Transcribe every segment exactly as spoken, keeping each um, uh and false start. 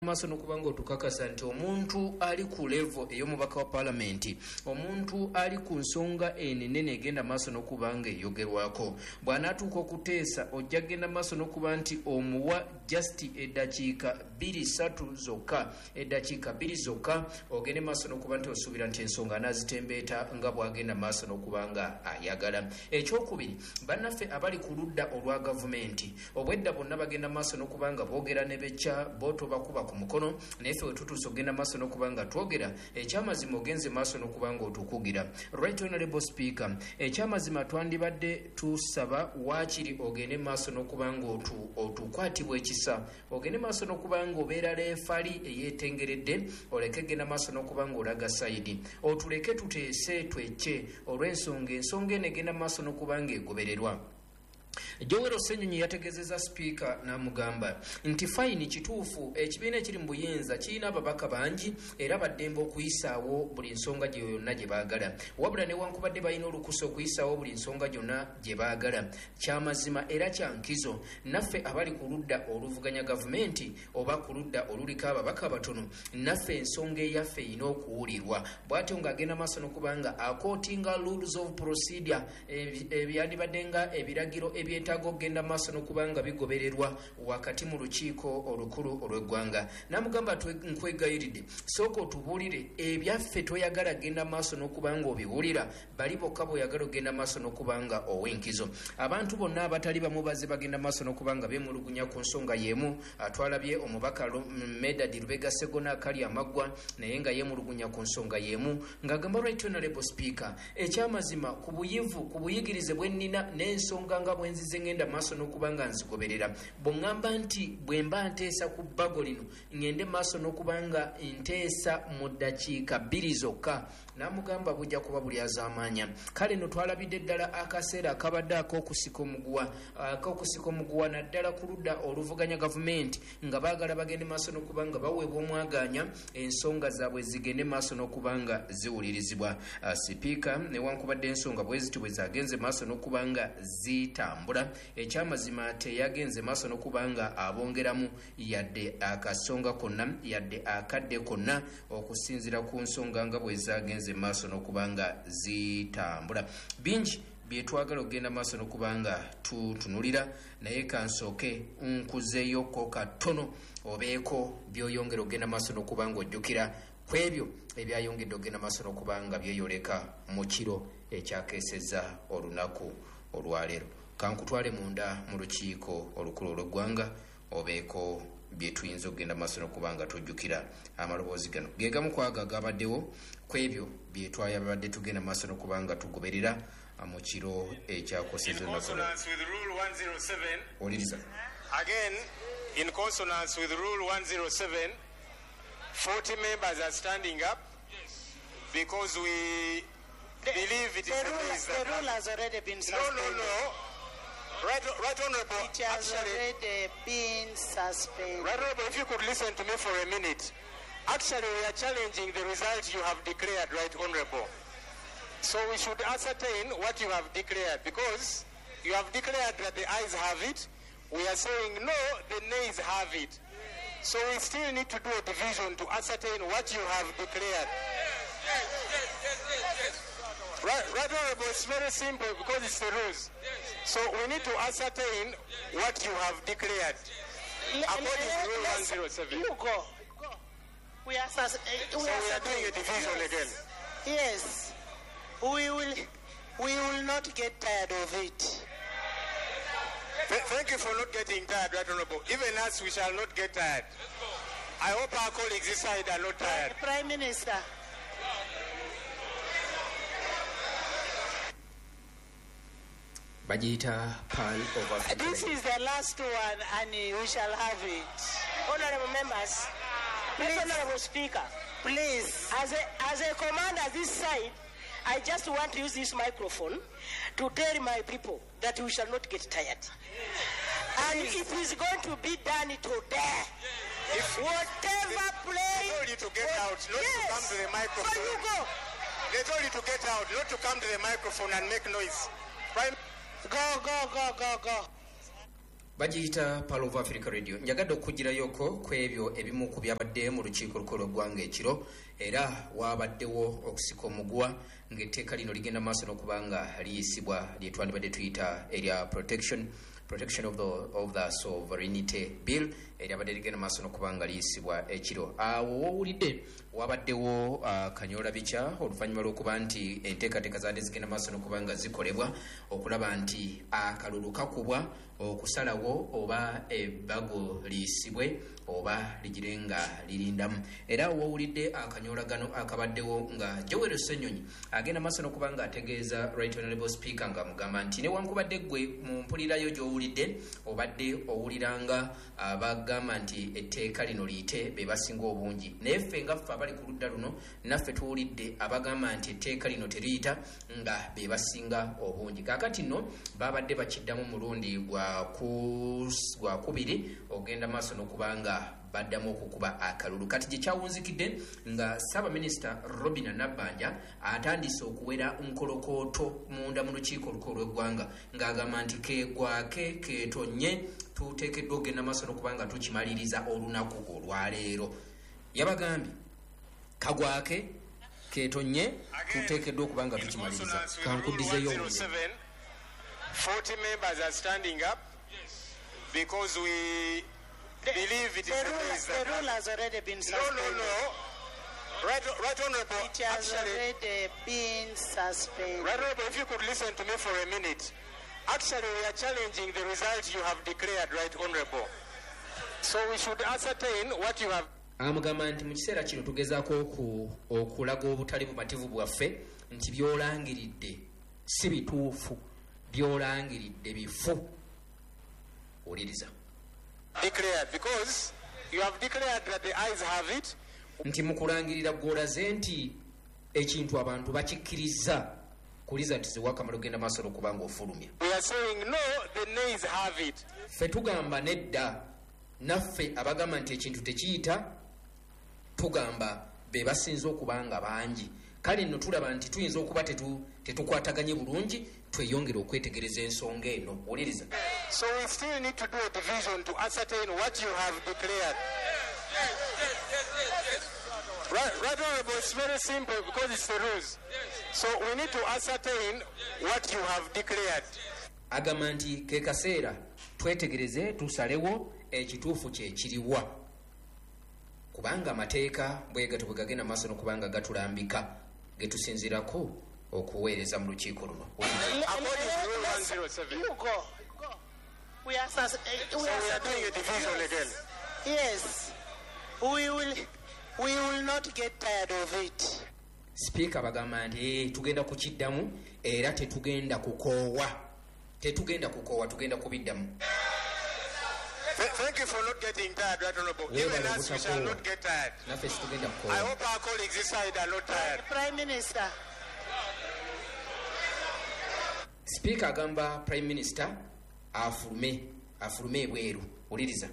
Maso nokubanga otukakasa nti omuntu ali ku level ey'omubaka wa parliament, omuntu ali ku nsonga enene egenda maaso nokubanga eyogerwako, bw'anaatuuka okuteesa ojja genda maaso nokuba nti omuwa just eddakiika bbiri ssatu zokka eddakiika bbiri zokka ogende maaso nokuba nti osuubira nti ensonga anaazitembeeta nga bw'agenda maaso nokubanga ayagala. Ekyokubiri, bannaffe abali ku ludda olwa gavumenti obwedda bonna bagenda maaso nokubanga boogera ne becca boto bakuba ku mukono, naife we tutuuse ogenda maaso n'okubanga twogera ekyamazima ogenze maaso n'okubanga otukugira. Right Honorable Speaker, ekyamazima twandibadde tusaba waakiri ogende maaso n'okubanga otu otukwatibwa ekisa, ogende maaso n'okubanga obeera leefali eyeetengeredde, oleke genda maaso n'okubanga olaga sayidi, otuleke tuteese twecce olw'ensonga ensonga eno egenda maaso n'okubanga egobererwa. Joel Ssenyonyi yategezeza Speaker n'amugamba nti fayini kituufu ekibiina ekiri mu buyinza kirina ababaka bangi era baddembe okuyisaawo buli nsonga gye yonna gye baagala, wabula newankubadde balina olukusa okuyisaawo buli nsonga gyonna gye baagala. Kyamazima era kyankizo naffe abali ku ludda oluvuganya gavumenti oba ku ludda oluliko ababaka batono, naffe ensonga eyaffe erina okuwulirwa. Bw'atyo ng'agenda maaso n'okubanga akootinga rules of procedure ebyandibadde nga ebiragiro ebyetaaga okugenda maaso n'okubanga bigobererwa wakati mu lukiiko olukulu olw'eggwanga. Namugamba nkwegayiridde sooka otubuulire ebyaffe toyagala genda maaso n'okubanga obiwulira, bali bokka bw'oyagala ogenda maaso n'okubanga ow'enkizo. Abantu bonna abatali bamubaze bagenda maaso n'okubanga beemulugunya ku nsonga y'emu. Twalabye omubaka Medad Lubega Sseggona akali amaggwa naye nga yeemulugunya ku nsonga y'emu ng'agamba Right Honorable Speaker, ekyamazima ku buyivu ku buyigirize bwe nnina n'ensonga nga bwenzize ngenda maaso n'okubanga nzigoberera, bw'ŋŋamba nti bwe mba nteesa ku bbago lino ngende maaso n'okubanga nteesa mu ddakiika bbiri zokka, n'amugamba bujja kuba buli azaamaanya. Kale no twalabidde ddala akaseera akabadde ak'okusika omuguwa ak'okusika omuguwa naddala ku ludda oluvuganya gavumenti nga baagala bagende maaso n'okubanga baweebwa omwagaanya ensonga zaabwe zigende maaso n'okubanga ziwulirizibwa. Sipiika newankubadde ensonga bwe ziti bwe zaagenze maaso n'okubanga zitambula, ekyamazima teyagenze maaso n'okubanga abongeramu yadde akasonga konna yadde akadde konna okusinziira ku nsonga nga bwe zaagenze maaso n'okubanga zitambula. Bingi byetwagala okugenda maaso n'okubanga tutunulira, naye kansooke nkuzeeyoko katono obeeko byoyongera okugenda maaso n'okubanga ojjukira ku ebyo ebyayongedde okugenda maaso n'okubanga byeyoleka mu kiro ekyakeesezza olunaku olwaleero. Kankutwale munda mu lukiiko olukulu olw'eggwanga obeeko bye tuyinza okugenda maaso n'okubanga tujjukira. Amaloboozi gano ge gamu ku ago agabaddewo ku ebyo bye twayabadde tugenda maaso n'okubanga tugoberera mu kiro ekyakosezza oliriza. Again, in consonance with Rule one oh seven, forty members are standing up because we the, believe it is the, rule, the rule has already been suspended. No, no, no. Right, right Honorable. It has actually, already been suspended. Right Honorable, if you could listen to me for a minute. Actually, we are challenging the result you have declared, Right Honorable. So we should ascertain what you have declared, because you have declared that the ayes have it. We are saying no, the nays have it. So we still need to do a division to ascertain what you have declared. Yes, yes, yes, yes, yes. Right, right Honorable, it's very simple because it's the rules. So we need to ascertain what you have declared. L- According to Rule let's- one oh seven. You go. Go. We are, sus- uh, So we are doing a division yes. again. Yes. We will, we will not get tired of it. Th- thank you for not getting tired, Right Honorable. Even us, we shall not get tired. I hope our colleagues this side are not tired. Prime Minister. Bagiyita Pearl of Africa. This is the last one, and we shall have it. Honorable members, Please. Honorable Speaker, Please. as a, as a commander this side, I just want to use this microphone to tell my people that we shall not get tired. And it is going to be done today. If Whatever they play... told you to get out, not yes. to come to the So microphone. you go. They told you to get out, not to come to the microphone and make noise. Prime Go, go, go, go, go. bagiyita Pearl of Africa Radio. Njagadde okugirayoko ku ebyo ebimu ku byabadde mu lukiiko olukulu lw'eggwanga ekiro, era waabaddewo okusika omugwa ng'etteeka lino ligenda maaso n'okubanga liyisibwa lye twandibadde tuyita erya protection protection of the, of the sovereignty bill eryabadde ligenda maaso n'okubanga liyisibwa ekiro. Awo wowulidde wabaddewo uh, kanyola bica oluvannyuma lw'okuba nti enteekateeka zaadde zigenda maaso n'okubanga zikolebwa okulaba nti akalulu kakubwa okusalawo oba ebbago liyisibwe oba ligire nga lirindamu. Era wowulidde akanyola gano akabaddewo nga Joel Ssenyonyi agenda maaso n'okuba nga ategeeza Right Honorable Speaker nga mugamba nti newankubadde ggwe mu mpulirayo gy'owulidde obadde owuliranga abagamba nti etteeka lino liyite be basinga obungi, naye ffe nga ffe abali ku ludda luno naffe tuwulidde abagamba nti etteeka lino teriyita nga be basinga obungi. Kaakati nno babadde bakiddamu mulundi gwa kubiri ogenda maaso n'okuba nga baddamu okukuba akalulu. Kati gye kyawunzikidde nga Ssaabaminisita Robinah Nabbanja atandise okuwera nkolokooto munda mu lukiiko olukulu lw'eggwanga ng'agamba nti keegwake keetonye tuteekeddwa ogenda maaso n'okuba nga tukimaliriza olunaku olwaleero. Yabagambye kagwake keetonye tuteekeddwa okuba nga tukimaliriza. Kankuddizeyo forty members are standing up because we The, believe it the, is rule, is the rule has already been no, suspended. no, no. Right, right, Honorable. It has actually, already been suspended. Right, Honorable, if you could listen to me for a minute. Actually, we are challenging the result you have declared, Right, Honorable. So we should ascertain what you have. Amugamba nti mu kiseera kino tugezaako okulaga obutali bumativu bwaffe nti byolangiridde si bituufu, byolangiridde bifu. Oliriza. Declared because you have declared that the eyes have it. Nti mukulangirira gw'olaze nti ekintu abantu bakikkiriza kuliza nti zewakamala ogenda maaso n'okubanga ofulumya. We are saying no, the nays have it. Ffe tugamba nedda, naffe abagamba nti ekintu tekiyita tugamba be basinze okubanga bangi. Kale nno tulaba nti tuyinza okuba tetukwataganye bulungi, tweyongere okwetegereza ensonga eno. Oliriza. So we still need to do a division to ascertain what you have declared. Yes, yes, yes, yes, yes. Right, right, Honorable, it's very simple because it's the rules. So we need to ascertain what you have declared. Agamba nti ke kaseera twetegereze tusalewo ekituufu kye kiriwa. Kubanga amateeka bwe gato bwe gagenda maaso n'okubanga gatulambika ge tusinzirako okuweereza mu lukiiko luno. According to Rule one oh seven. You go. Go. We are, sus- uh, we So are we are doing a division again. Yes. We will, we will not get tired of it. Speaker bagamba nti tugenda kukiddamu era tetugenda kukoowa. Tetugenda kukoowa, tugenda kubiddamu. Th- thank you for not getting tired, Right Honorable. Even us, we shall not get tired. Naffe situgenda I kukoowa. hope our colleagues this side are not tired. Prime Minister. Speaker agamba Prime Minister afulume afulume ebweru. Oliriza.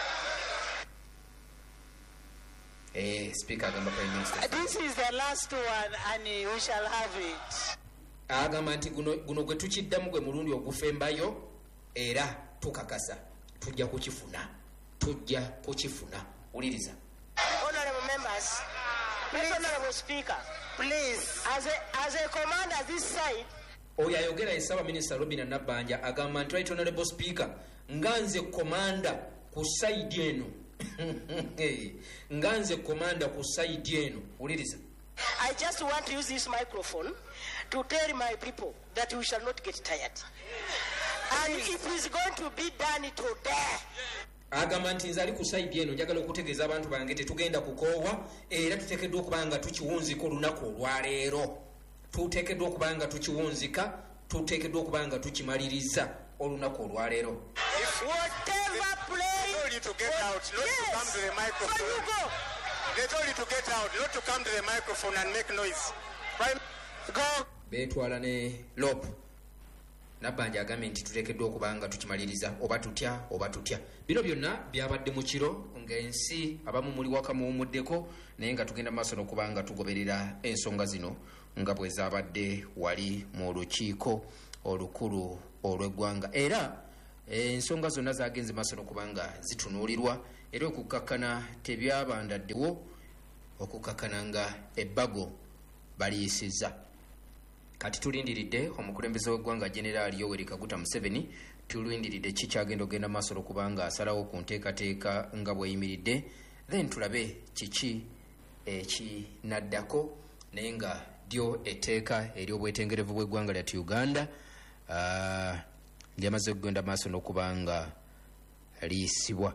Eh, Speaker agamba Prime Minister. This is the last one and we shall have it. Agamba nti guno guno gwe tukiddamu gwe mulundi ogufembayo era tukakasa tujja kukifuna. Tujja kukifuna. Oliriza. Honorable members, please, Honorable Speaker, please, as a, as a commander this side, Oyo ayogera ye Ssaabaminisita Robinah Nabbanja agamba nti Right Honorable Speaker nganze komanda ku side eno. Nganze komanda ku side eno. Oliriza. I just want to use this microphone to tell my people that we shall not get tired. And it is going to be done today. Agamba nti nze ali ku side eno njagala okutegeeza abantu bange tetugenda kukoowa era tuteekeddwa okubanga tukiwunzika olunaku olwaleero. Tuteekeddwa okubanga tukiwunzika, tuteekeddwa okubanga tukimaliriza olunaku olwaleero. Whatever They told you place. to get out, not Yes. to come to the So you microphone. go. They told you to get out, not to come to the microphone and make noise. Prime, Go. Beetwala ne lopu. Nabbanja agambye nti tuteekeddwa okubanga tukimaliriza oba tutya oba tutya. Bino byonna byabadde mu kiro ng'ensi abamu muli waka muwumuddeko naye nga tugenda maaso n'okubanga tugoberera ensonga zino nga bwe zaabadde wali mu lukiiko olukulu olw'eggwanga. Era ensonga zonna zagenze maaso n'okubanga zitunuulirwa era okukakkana tebyabandaddewo okukakkana nga ebbago baliisiza. Kati tulindiridde omukulembeze w'eggwanga Generaali Yoweri Kaguta Museveni, tulindiridde kikyagenda ogenda maaso n'okubanga asalawo ku nteekateeka nga bweyimiridde, then tulabe kiki ekinaddako naye nga ddyo etteeka ery'obwetengerevu bw'eggwanga lyattu Uganda uh, lyamaze okugenda maaso n'okubanga liyisibwa.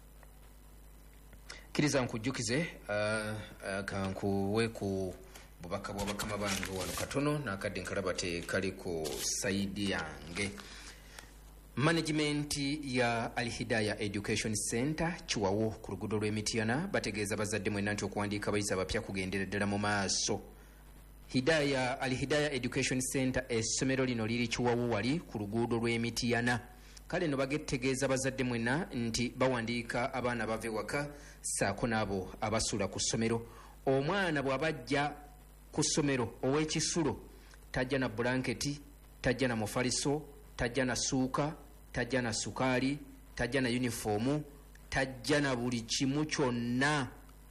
Kkiriza nkujjukize uh, uh, kankuwe ku bubaka bwa bakama bange wano katono n'akadde nkalaba tekali ku sayidi yange. Management ya Al Hidayah Education Center Chiwawo ku luguudo lw'Emityana bategeeza bazadde mwenna nti okuwandiika abayizi abapya kugendera ddala mu maaso. Hidayah Al Hidayah Education Center essomero lino liri Chiwawo wali ku luguudo lw'Emityana. Kale no bagetegeeza bazadde mwenna nti bawandiika abaana bave waka saako n'abo abasula ku ssomero. Omwana bw'abajja ku ssomero ow'ekisulo tajja na blanketi, tajja na mufaliso, tajja na suuka, tajja na sukaali, tajja na uniformu, tajja na buli kimu kyonna.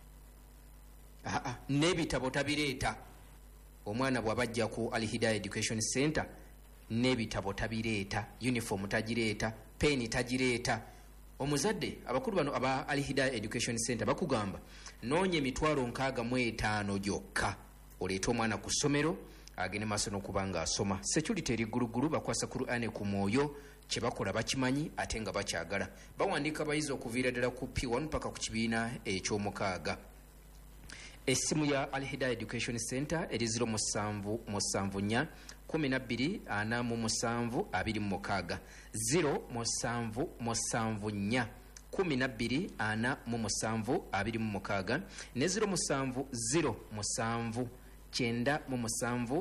Aa, n'ebitabo tabireeta. Omwana bw'abajja ku Al Hidayah Education Center n'ebitabo tabireeta, uniform tagireeta, peni tagireeta. Omuzadde abakulu bano aba Al Hidayah Education Center bakugamba noonya emitwalo nkaaga mu etaano gyokka oleeta omwana ku ssomero agende maaso n'okubanga asoma. Security eri ggulugulu bakwasa ku Qur'ani ku mwoyo, kye bakola bakimanyi ate nga bakyagala. Bawandiika abayizi okuviira ddala ku P one paka ku kibiina eky'omukaaga. Essimu ya Al Hidayah Education Center eri zero musanvu musanvu nnya kumi na bbiri ana mu musanvu abiri mu mukaaga, zero musanvu musanvu nnya kumi na bbiri ana mu musanvu abiri mu mukaaga, ne zero musanvu zero musanvu kyenda mu musanvu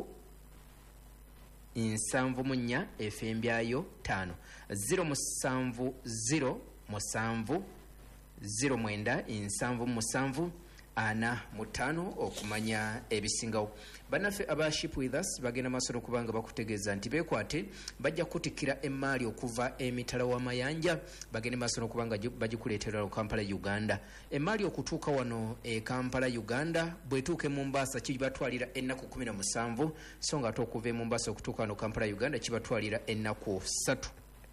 nsanvu mu nnya efembyayo ttaano, zero musanvu zero musanvu zero mwenda nsanvu mu musanvu ana mu ttaano okumanya ebisingawo. Bannaffe aba Ship with Us bagenda maaso n'okubanga bakutegeeza nti beekwate bajja kutikira emmaali okuva emitala w'amayanja bagende maaso n'okubanga bagikuleetera mu Kampala Uganda. Emmaali okutuuka wano e Kampala Uganda bwetuuka e Mombasa kibatwalira ennaku kumi na musanvu so nga ate okuva e Mombasa okutuuka wano Kampala Uganda kibatwalira ennaku ssatu.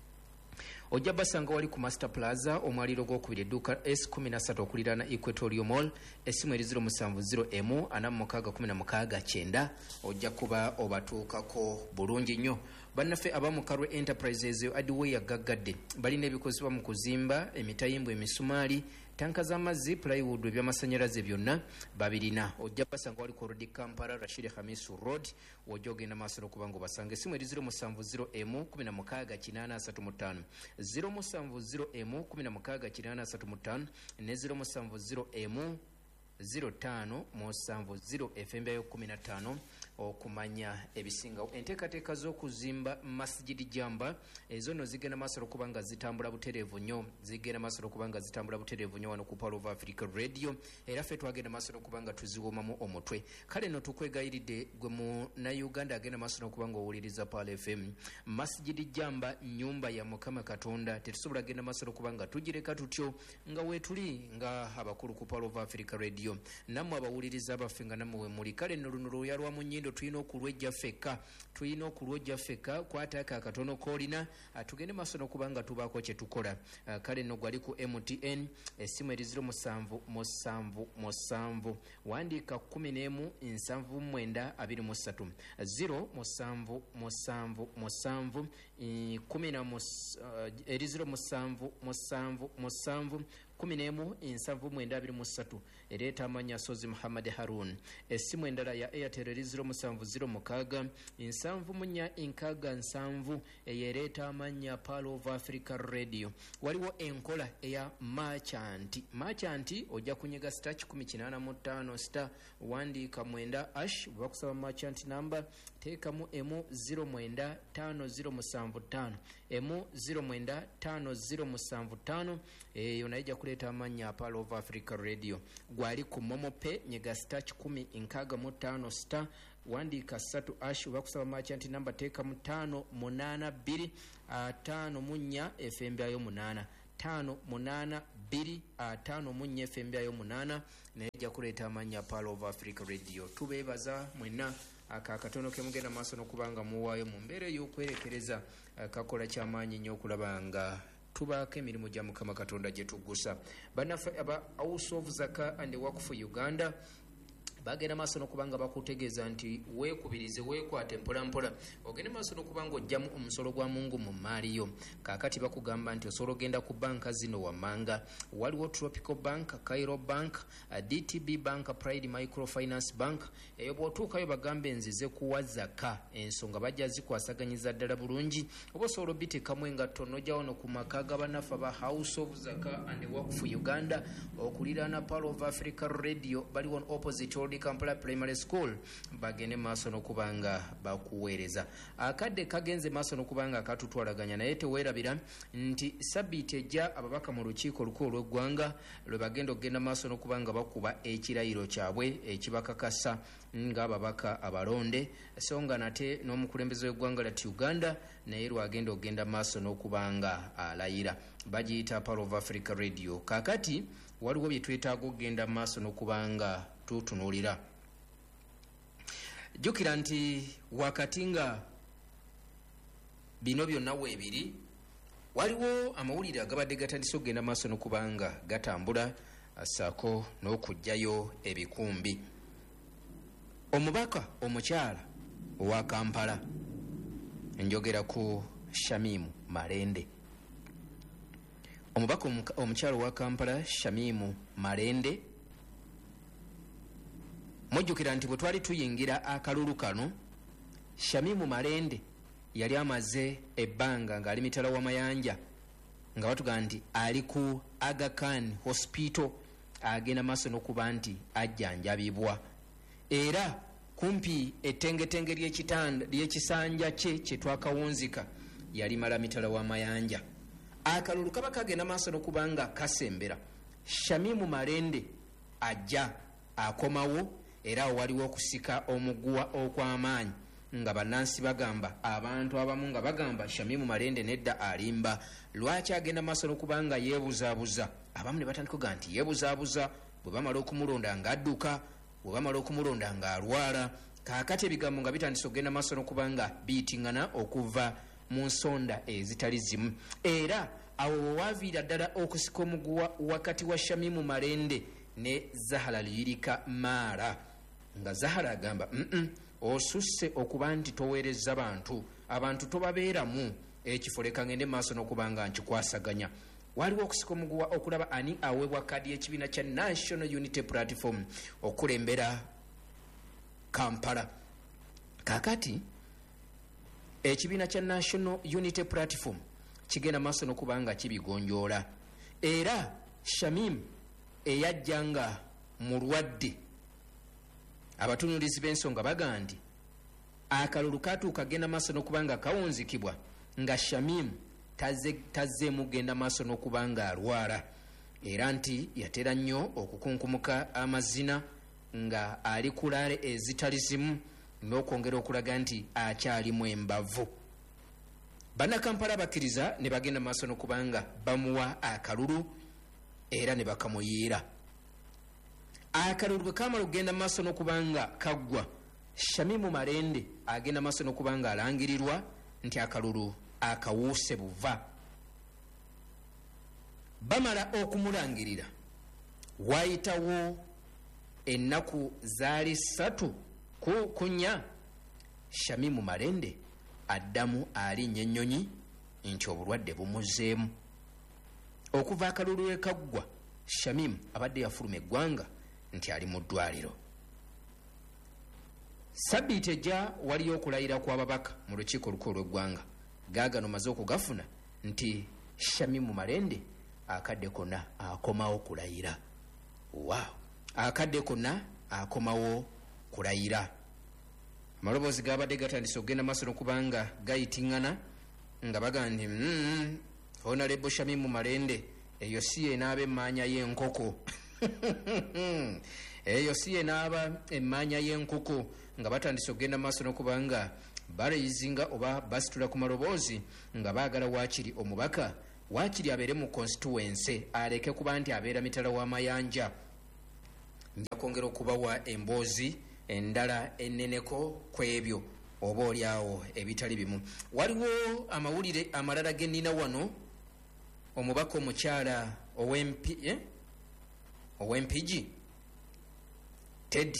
Ojja basanga wali ku Master Plaza omwaliro gw'okubiri edduuka S kumi na ssatu okuliraana Equatorial Mall. Essimu eri zero musanvu zero emu ana mu mukaaga kumi na mukaaga kyenda ojja kuba obatuukako bulungi nnyo. Bannaffe abamu Karwe Enterprises adiwe yagaggadde balina ebikozesebwa mu kuzimba emitayimbwa, emisumaali, tanka z'amazzi, plywood, ebyamasannyalaze byonna babirina. Ojja basanga wali ku Road Kampala Rashid Hamisu Road wojja ogenda maaso n'okubanga obasanga. Essimu eri zero musanvu zero emu kumi na mukaaga kinaana asatu mu ttaano, zero musanvu zero emu kumi na mukaaga kinaana asatu mu ttaano ne zero musanvu zero emu zero ttaano musanvu zero efembyayo kumi na ttaano okumanya ebisingawo. Enteekateeka z'okuzimba Masjid Jamba ezo nno zigenda maaso n'okubanga zitambula butereevu nnyo, zigenda maaso n'okubanga zitambula butereevu nnyo wano ku Power of Africa Radio, era ffe twagenda maaso n'okubanga tuziwomamu omutwe. Kale nno tukwegayiridde gwe mu Uganda agenda maaso n'okubanga owuliriza Pal F M. Masjid Jamba nnyumba ya Mukama Katonda, tetusobola genda maaso n'okubanga tugireka tutyo nga weetuli nga abakulu ku Power of Africa Radio. Nammwe abawuliriza abaffe nga nammwe we muli. Kale nno luno lwoya lwa munyindo tulina okulwejja ffekka, tulina okulwejja ffekka kwataako akatono koolina tugende maaso n'okubanga tubaako kye tukola. Uh, kale nno gwali ku M T N essimu eri zero musanvu musanvu musanvu wandiika kumi n'emu nsanvu mu mwenda abiri mu ssatu, zero musanvu musanvu musanvu kumi na eri zero musanvu musanvu musanvu kumi n'emu nsanvu mwenda abiri mu ssatu ereeta amanya Sozi Muhammad Harun. Essimu endala ya Airtel eri zero musanvu zero mukaaga nsanvu mu nnya nkaaga nsanvu eyereeta amanya Pal of Africa Radio. Waliwo enkola eya Merchant. Merchant ojja kunyiga star kikumi kinaana mu ttaano star wandiika mwenda ash bakusaba Merchant number teekamu emu zero mwenda ttaano zero musanvu ttaano emu zero mwenda ttaano zero musanvu ttaano eyo naye ijja kuleeta amannya Apollo of Africa Radio. Gwali ku momope nyega star kikumi nkaaga mu ttaano star wandiika ssatu ash bakusaba merchant namba teeka mu ttaano munaana bbiri ataano mu nnya efembyayo munaana tano munana biri atano munye efembyayo munana naye ijja kuleeta amannya Apollo of Africa Radio. Tubeebaza mwenna akakatono ke mugenda maaso n'okubanga muwaayo mu mbeera ey'okwerekereza kakola ky'amaanyi nnyo okulaba nga tubaako emirimu gya Mukama Katonda gye tuggusa. Bannaffe aba House of Zaka and Waqf Uganda bagenda maaso n'okubanga bakutegeeza nti weekubirize weekwate mpola mpola ogende maaso n'okubanga ojjamu omusolo gwa mungu mu maali yo. Kaakati bakugamba nti osobola ogenda ku banka zino wammanga. Waliwo Tropical Bank, Cairo Bank, D T B Bank, Pride Microfinance Bank. Eyo bw'otuukayo bagambe nzize kuwa zaka ensonga bajja zikwasaganyiza ddala bulungi. Oba osobola obiteekamu engatto n'ojja wano ku maka ga bannaffe aba House of Zaka and Waqf Uganda okuliraana Apollo of Africa Radio bali on opposite Old Kampala Primary School. Bagende maaso n'okubanga bakuweereza. Akadde kagenze maaso n'okubanga akatutwalaganya naye teweerabira nti sabbiiti ejja ababaka mu lukiiko olukulu olw'eggwanga lwe bagenda okugenda maaso n'okubanga bakuba ekirayiro kyabwe ekibakakasa ng'ababaka abalonde so nga nate n'omukulembeze w'eggwanga lya Uganda naye lwagenda okugenda maaso n'okubanga alayira. Bagiyita Apollo of Africa Radio. Kaakati waliwo bye twetaaga okugenda maaso n'okubanga tutunuulira. Jjukira nti wakati nga bino byonna weebiri waliwo amawulire agabadde gatandise okugenda maaso n'okubanga gatambula assaako n'okugjayo ebikumbi. Omubaka omukyala owa Kampala njogera ku Shamimu Malende. Omubaka omukyala owa Kampala Shamimu Malende mujjukira nti bwe twali tuyingira akalulu kano Shamimu Malende yali amaze ebbanga ng'ali mitala w'amayanja nga batuga nti ali ku Aga Khan Hospital agenda maaso n'okuba nti ajjanjabibwa era kumpi ettengetenge ly'ekitanda ly'ekisanja kye kye twakawunzika yali mala mitala w'amayanja. Akalulu kaba kagenda maaso n'okuba nga kasembera. Shamimu Malende ajja akomawo era waliwo okusika omuguwa okw'amaanyi nga bannansi bagamba abantu abamu nga bagamba Shamimu Malende nedda alimba. Lwaki agenda maaso n'okuba nga yeebuzaabuza? Abamu ne batandika okuga nti yeebuzaabuza bwe bamala okumulonda ng'adduka, bwe bamala okumulonda ng'alwala. Kaakati ebigambo nga bitandise okugenda maaso n'okuba nga biyitiŋŋana okuva mu nsonda ezitali zimu. Era awo wewaaviira ddala okusika omuguwa wakati wa Shamimu Malende ne Zahara Lirika Mara nga Zahara agamba mm osusse okuba nti toweereza bantu abantu tobabeeramu ekifo leka ngende maaso n'okuba nga nkikwasaganya. Waliwo okusika omuguwa okulaba ani aweebwa kadi y'ekibiina kya National Unity Platform okulembera Kampala. Kaakati ekibiina kya National Unity Platform kigenda maaso n'okuba nga kibigonjoola era Shamim eyajja nga mulwadde. Abatunuulizi b'ensonga baga nti akalulu katuuka agenda maaso n'okuba nga kawunzikibwa nga Shamim tazzeemu genda maaso n'okuba nga alwala era nti yatera nnyo okukunkumuka amazina nga ali ku laale ezitali zimu n'okwongera okulaga nti akyalimu embavu. Bannakampala bakkiriza ne bagenda maaso n'okuba nga bamuwa akalulu era ne bakamuyiira. Akalulu bwe kaamala okugenda maaso n'okuba nga kaggwa Shamimu Malende agenda maaso n'okuba nga alangirirwa nti akalulu akawuuse buva. Bamala okumulangirira waayitawo ennaku zaali ssatu ku kunnya Shamimu Malende addamu alinnya ennyonyi nti obulwadde bumuzeemu. Okuva akalulu ekaggwa Shamimu abadde yafuluma eggwanga nti ali mu ddwaliro. Sabbiiti ejja waliyo okulayira kw'ababaka mu lukiiko olukulu lw'eggwanga gaagano maze okugafuna nti Shamimu Malende akadde konna akomawo kulayira. Wow, akadde konna akomawo kulayira. Amaloboozi gaabadde gatandise okugenda maaso n'okuba nga gayitiŋŋana nga baga nti mm, Honorable Shamimu Malende eyo si enaaba emmanya y'enkoko eyo si enaaba emmanya y'enkoko nga batandise okugenda maaso n'okubanga barayizinga oba basitula ku maloboozi nga baagala waakiri omubaka waakiri abeere mu constituency aleke kuba nti abeera mitala w'amayanja. Nja kwongera okubawa emboozi endala enneneko ku ebyo oba oliawo ebitali bimu. Waliwo amawulire amalala ge nnina wano. Omubaka omukyala ow'empi eh? ow'empigi Ted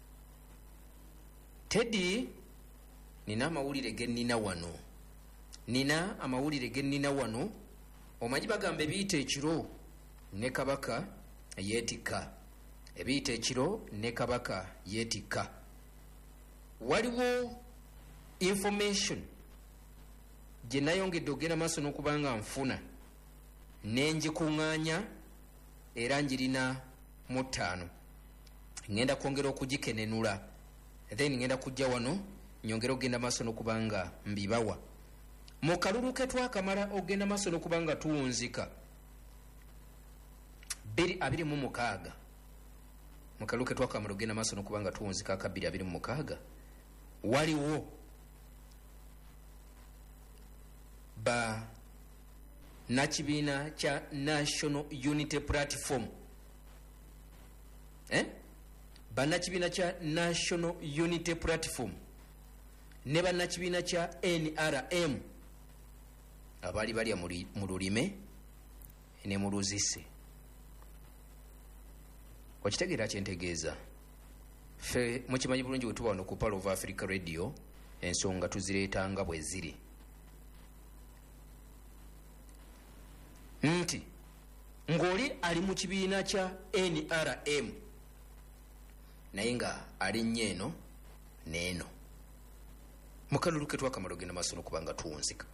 Teddy nina amawulire ge nnina wano nina amawulire ge nnina wano omanyi bagamba ebiyita ekiro ne kabaka yeetikka ebiyita ekiro ne kabaka yeetikka. Waliwo information gye nayongedde ogenda maaso n'okubanga nfuna nenjikuŋŋaanya era njirina mu ttaano. Ngenda kwongera okugikenenula then ngenda kujja wano nyongera ogenda maaso n'okubanga mbibawa. Mu kalulu ke twakamala ogenda maaso n'okubanga tuwunzika bbiri abiri mu mukaaga mu kalulu ke twakamala ogenda maaso n'okubanga tuwunzika aka bbiri abiri mu mukaaga waliwo ba nakibiina kya National Unity Platform eh? bannakibiina kya National Unity Platform ne bannakibiina kya N R M abaali balya mu lulime ne mu luzise. Okitegeera kyentegeeza ffe mukimanyi bulungi bwe tuba wano ku Pearl of Africa Radio ensonga tuzireetanga bwe ziri nti ng'oli ali mu kibiina kya N R M naye nga ali nnyo eno n'eno mu kalulu ke twakamala ogenda maaso n'okubanga tuwunzika.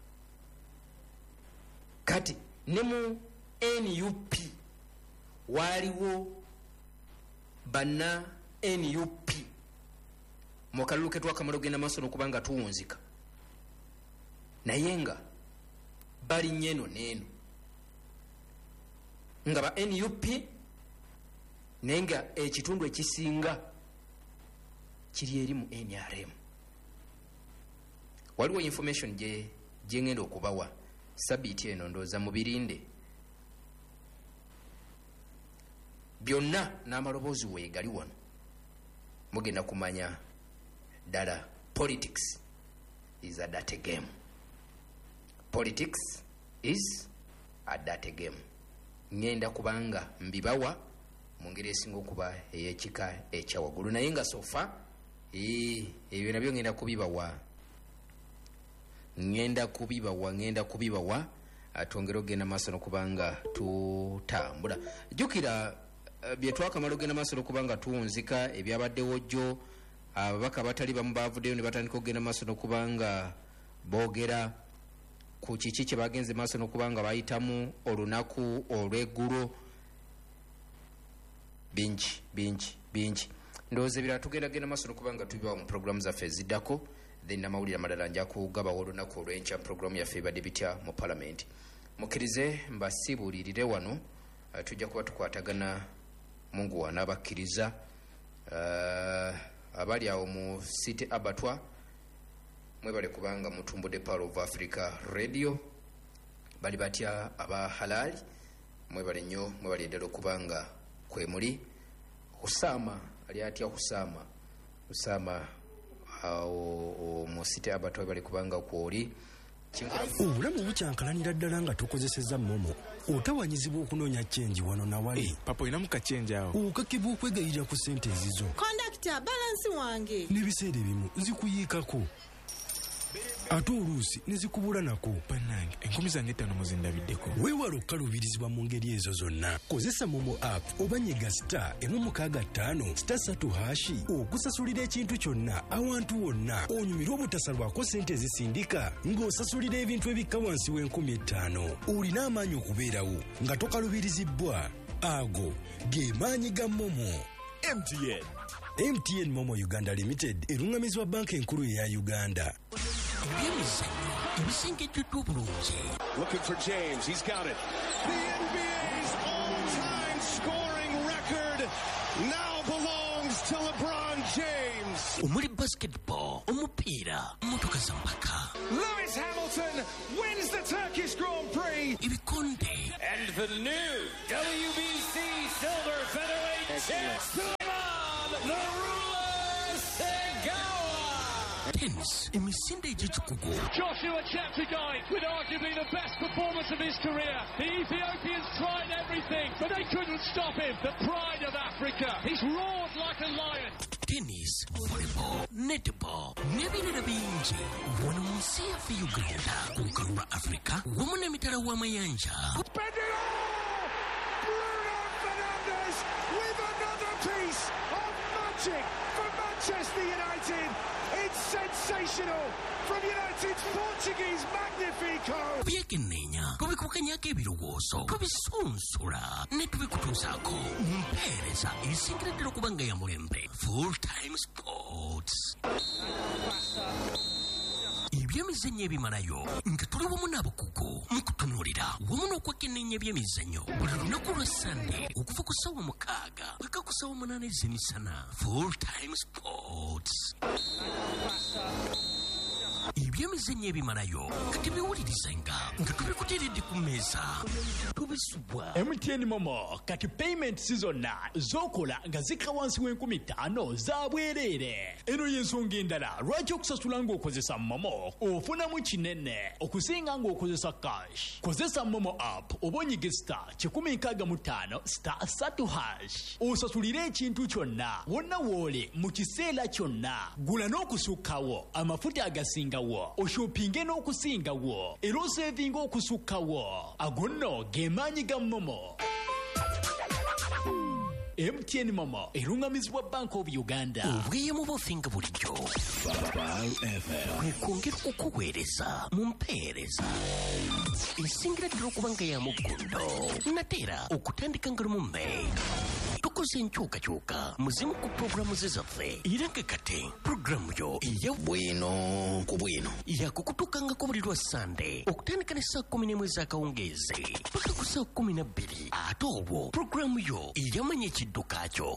Kati ne mu N U P waaliwo banna N U P mu kalulu ke twakamala ogenda maaso n'okubanga tuwunzika naye nga bali nnyo eno n'eno nga ba N U P naye nga ekitundu ekisinga kiri eri mu N R M. Waliwo information gye ngenda okubawa sabiiti eno ndowooza mubirinde byonna n'amaloboozi weegali wano mugenda kumanya ddala politics is a dirty game. Politics is a dirty game. Ngenda kubanga mbibawa mu ngeri esinga okuba ey'ekika ekyawaggulu naye nga sofa ebyo nabyo ngenda kubibawa ngenda kubibawa ngenda kubibawa atongera ogenda maaso n'okubanga tutambula. Jjukira bye twakamala ogenda maaso n'okubanga tuwunzika ebyabaddewo jjo ababaka batali bamu baavuddeyo ne batandika ogenda maaso n'okubanga boogera ku kiki kye bagenze maaso n'okubanga bayitamu olunaku olw'eggulo bingi bingi bingi ndowooza ebirala tugenda genda maaso n'okubanga tubibawa mu programu zaffe eziddako then namawulire amalala nja kugabawo olunaku olw'enkya programu yaffe ebadde bitya mu palamenti. Mukkirize mbasiibulirire wano uh, tujja kuba tukwatagana mungu wanaabakkiriza uh, abali awo mu city abatwa mwebale kubanga mutumbudde Pearl of Africa Radio bali batya aba halali mwebale nnyo mwebale ddala okubanga kwemuli. Husama ali atya Husama Husama awo mu city abatwa bali kubanga kwoli obulamu bukyankalanira ddala nga tokozeseza momo otawanyizibwa okunoonya chenji wano na wali hey, papa ina muka chenji awo okakibwa okwegayirira ku sente ezizo kondakita balansi wange n'ebiseera ebimu zikuyiikako ate oluusi nezikubula nako bannange enkumi zange etaano muzindabiddeko. weewala okukaluubirizibwa mu ngeri ezo zonna. kozesa momo app oba nyiga star emu mukaaga ttaano sita ssatu hashi okusasulira ekintu kyonna awantu wonna onyumirwa obutasalwako sente ezisindika ng'osasulira ebintu ebikka wansi w'enkumi ettaano. olina amaanyi okubeerawo nga tokaluubirizibbwa. ago ge maanyi ga momo. M T N M T N Momo Uganda Limited erungamizibwa banka enkulu eya Uganda. Ebyemizannyo ebisengejjeddwa obulungi. Looking for James, he's got it. The N B A's all-time scoring record now belongs to LeBron James. Omuli basketball, omupiira, motoka za mpaka. Lewis Hamilton wins the Turkish Grand Prix. Ebikonde. And the new W B C Silver Featherweight champs, Suleiman Nurullah Segawa. Tennis, emisinde egy'ekikugu. Joshua Cheptegei with arguably the best performance of his career. The Ethiopians tried everything, but they couldn't stop him. The pride of Africa. He's roared like a lion. Tennis, volleyball, netball, n'ebirala bingi wano mu nsi yaffe Uganda ku lukalu lwa Africa wamu n'emitala w'amayanja. Bruno Fernandes with another piece of magic for Manchester United. It's sensational from United's Portuguese Magnifico. Byekenneenya tubikukanyako ebirowoozo tubisunsula ne tubikutuusaako mu mpeereza esingireddera okuba nga ya mulembe. Full Time Sports. Ebyemizannyo ebimalayo nga tuli wamu n'abakugu mu kutunuulira wamu n'okwekenneenya ebyemizannyo buli lunaku lwa Sande okuva ku ssaawa mukaaga paka ku ssaawa munaana ez'emisana. Full Time Sports. Ebyemizannyo ebimalayo nga tebiwulirizenga nga tubikuteeredde ku mmeeza tubisubwa. M T N Momo kati payment zonna z'okola nga zikka wansi w'enkumi ttaano za bwereere. Eno y'ensonga endala lwaki okusasula ng'okozesa Momo ofunamu kinene okusinga ng'okozesa cash. Kozesa Momo app oba onyige star kikumi nkaaga mu ttaano star satu hash osasulire ekintu kyonna wonna wooli mu kiseera kyonna. Gula n'okusukkawo amafuta agasingawo oshopinge n'okusingawo era osevinga okusukkawo. Ago nno ge maanyi ga Momo. M T N Momo erungamizibwa Bank of Uganda. Obweyamo bw'ofinga bulijjo kwongera okukuweereza mu mpeereza esingira ddala okuba nga ya muggundo nateera okutandika nga lumu May. Tukoze enkyukakyuka muzimu ku puroguramu ze zaffe era nga kati puroguramu yo eya bwino ku bwino yakukutukangako buli lwa Sande okutandika ne saa kumi n'emu ez'akawungeezi paka ku saa kumi na bbiri ate obwo puroguramu yo eyamanya ekidduka kyo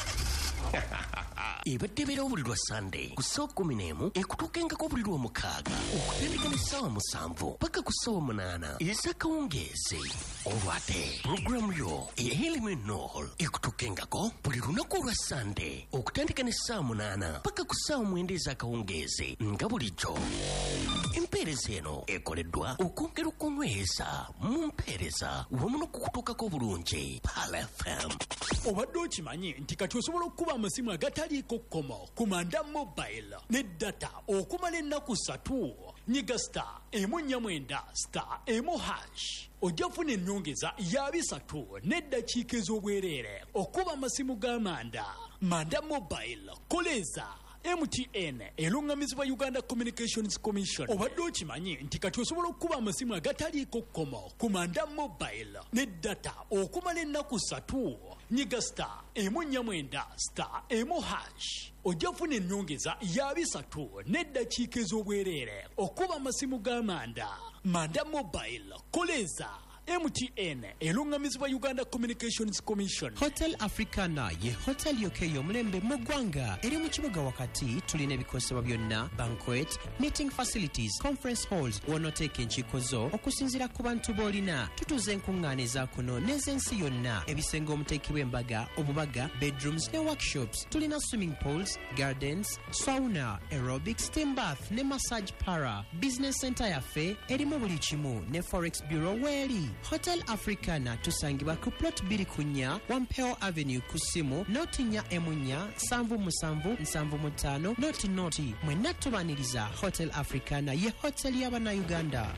ebadde beerawo buli lwa Sande ku ssaawa kumi n'emu ekutuukengako buli lwa mukaaga okutandika ne ssaawa musanvu paka ku ssaawa munaana ez'akawungeezi. Olwate puroguramu yo eya Eliminol ekutuukengako buli lunaku olwa Sande okutandika ne ssaawa munaana paka ku ssaawa mwenda ez'akawungeezi nga bulijjo. Empeereza eno ekoleddwa okwongera okunyweza mu mpeereza wamu n'okukutuukako bulungi Pal F M. Obadde okimanyi nti kati osobola okukuba amasimu agataliiko kkomo ku Manda Mobile ne data okumala ennaku ssatu. Nyiga star emu nnya mwenda star emu hash ojja funa ennyongeza ya bisatu n'eddakiika ez'obwereere okuba amasimu ga Manda. Manda Mobile koleza M T N erungamizibwa Uganda Communications Commission. Obadde okimanyi nti kati osobola okukuba amasimu agataliiko kkomo ku Manda Mobile ne data okumala ennaku ssatu. Nyiga star emu nnya mwenda star emu hash ojja funa ennyongeza ya bisatu n'eddakiika ez'obwereere okuba amasimu ga Manda. Manda Mobile koleza M T N erungamizibwa Uganda Communications Commission. Hotel Africana ye hotel yoke y'omulembe mu ggwanga eri mu kibuga wakati. Tulina ebikosebwa byonna banquet, meeting facilities, conference halls w'onooteeka enkiiko zo okusinziira ku bantu b'olina. Tutuuza enkuŋŋaana eza kuno n'ez'ensi yonna ebisenge omuteekebwa embaga obubaga bedrooms ne workshops. Tulina swimming pools, gardens, sauna, aerobics, steam bath ne massage para. Business center yaffe erimu buli kimu ne forex bureau weeri. Hotel Africana tusangibwa ku plot bbiri kunnya Wampeo Avenue ku simu noti nnya emu nnya nsanvu musanvu nsanvu mu ttaano noti noti. Mwenna tubaniriza Hotel Africana ye hotel y'Abannayuganda.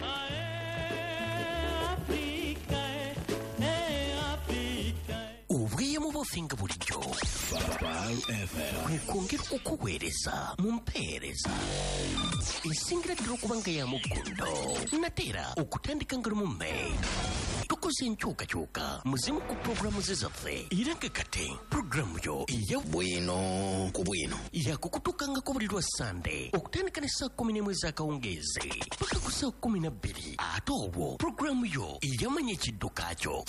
Obweyamo bw'ofinga bulijjo kwongera okukuweereza mu mpeereza esingira ddala okuba nga ya muggundo nateera okutandika nga lumu May. bakoze enkyukakyuka muzimu ku pulogulaamu ze zaffe era nga kate pulogulaamu yo eya bwino ku bwino yakukutukangako buli lwa sande okutandika ne saa kumi n'emu ez'akawungeezi paka ku saa kumi na bbiri ate obwo pulogulaamu yo eyamanya ekidduka kyo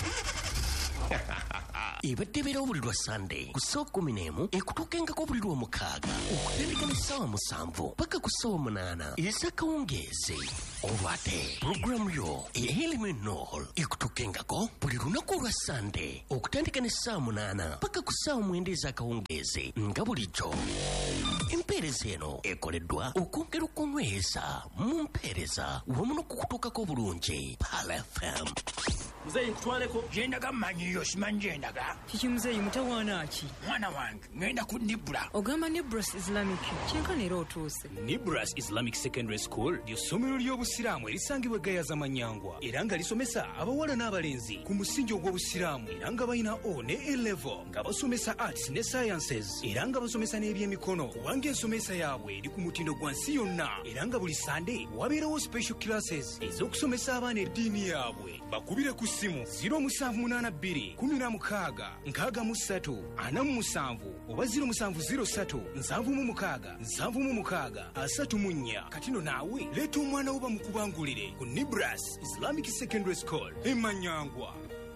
ebadde beerawo buli lwa sande ku ssaawa kumi n'emu ekutuukengako buli lwa mukaaga okutandika ne ssaawa musanvu paka ku ssaawa munaana ez'akawungeezi olwate pulogulaamu yo eyahelimu enool ekutuukengako buli lunaku olwa sande okutandika ne ssaawa munaana paka ku ssaawa mwenda ez'akawungeezi nga bulijjo empeereza eno ekoleddwa okwongera okunyweza mu mpeereza wamu n'okukutuukako obulungi Pala F M. Muzeyi nkutwaleko yendaga mmanyiyo simanyi yendaga kiki muzeyi mutawaana ki mwana wange ngenda ku Nibra ogamba Nibras Islamic kyenkana era otuuse Nibras Islamic Secondary School ly'essomero ly'obusiraamu erisangibwa Gayaza Manyangwa era nga lisomesa abawala n'abalenzi ku musingi ogw'obusiraamu era nga balina O ne A level nga basomesa arts ne sciences era nga basomesa n'ebyemikono kubanga ensomesa yaabwe eri ku mutindo gwa nsi yonna era nga buli sande wabeerawo special classes ez'okusomesa abaana eddiini yaabwe bakubire ku simu ziro musanvu munaana bbiri kumi na mukaaga nkaaga mu ssatu ana mu musanvu oba ziro musanvu ziro ssatu nsanvu mu mukaaga nsanvu mu mukaaga asatu mu nnya katino naawe leeta omwana wo bamukubangulire ku Nibras Islamic Secondary School Emanyangwa.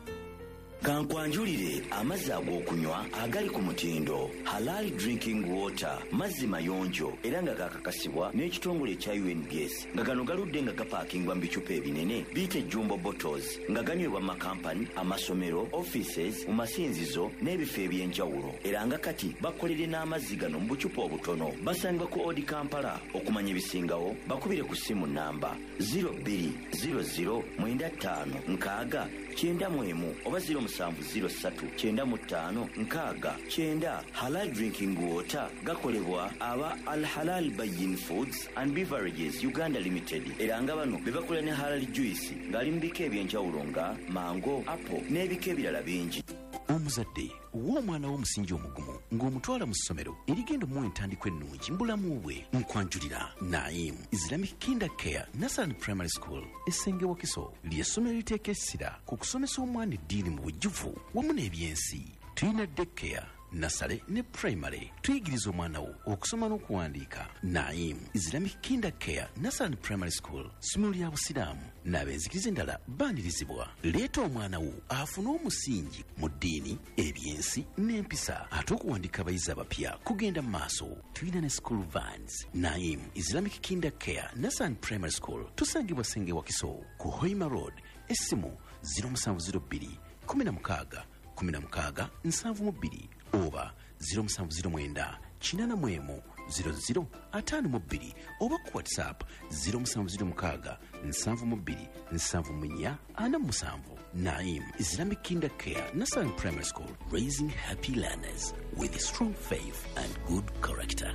Kankwanjulire amazzi ag'okunywa agali ku mutindo Halal Drinking Water mazzi mayonjo era nga gakakasibwa n'ekitongole ekya U N B S nga gano galudde nga gapaakingwa mu bicupa ebinene biyite jumbo bottles nga ganywebwa mu makampani amasomero offices mu masinzizo n'ebifo eby'enjawulo era nga kati bakolere n'amazzi gano mu bucupa obutono basangibwa ku Odi Kampala okumanya ebisingawo bakubire ku ssimu namba zero bbiri zero zero mwenda ttaano nkaaga kyenda mu emu oba ziro musanvu ziro ssatu kyenda mu ttaano nkaaga kyenda. Halal Drinking Water gakolebwa aba Al Halal Bayin Foods and Beverages Uganda Limited era nga bano be bakola ne Halal Juice ng'ali mu bika eby'enjawulo nga mango, apple n'ebika ebirala bingi. Omuzadde w'omwana w'omusingi omugumu ng'omutwala mu ssomero erigenda omuwa entandikwa ennungi mu bulamu bwe nkwanjulira Naim Islamic Kinder Care Nursery Primary School Essenge Wakiso ly'essomero liteeka essira ku kusomesa omwana eddiini mu bujjuvu wamu n'ebyensi. Tulina daycare nasale ne primary tuyigiriza omwana wo okusoma n'okuwandiika. Naim Islamic Kinder Care Nursery Primary School ssomero lya busiraamu n'abenzikiriza endala baanirizibwa. Leeta omwana wo afune omusingi mu ddiini ebyensi n'empisa ate okuwandiika abayizi abapya kugenda mu maaso. Tulina ne school vans. Naim Islamic Kinder Care Nursery Primary School tusangibwa Senge Wakiso ku Hoima Road essimu ziro musanvu ziro bbiri kumi na mukaaga kumi na mukaaga nsanvu mu bbiri oba ziro musanvu ziro mwenda kinaana mu emu ziro ziro ataano mu bbiri oba ku WhatsApp ziro musanvu ziro mukaaga nsanvu mu bbiri nsanvu mu nnya ana mu musanvu. Naim Islamic Kinder Care Nursery Primary School, raising happy learners with a strong faith and good character.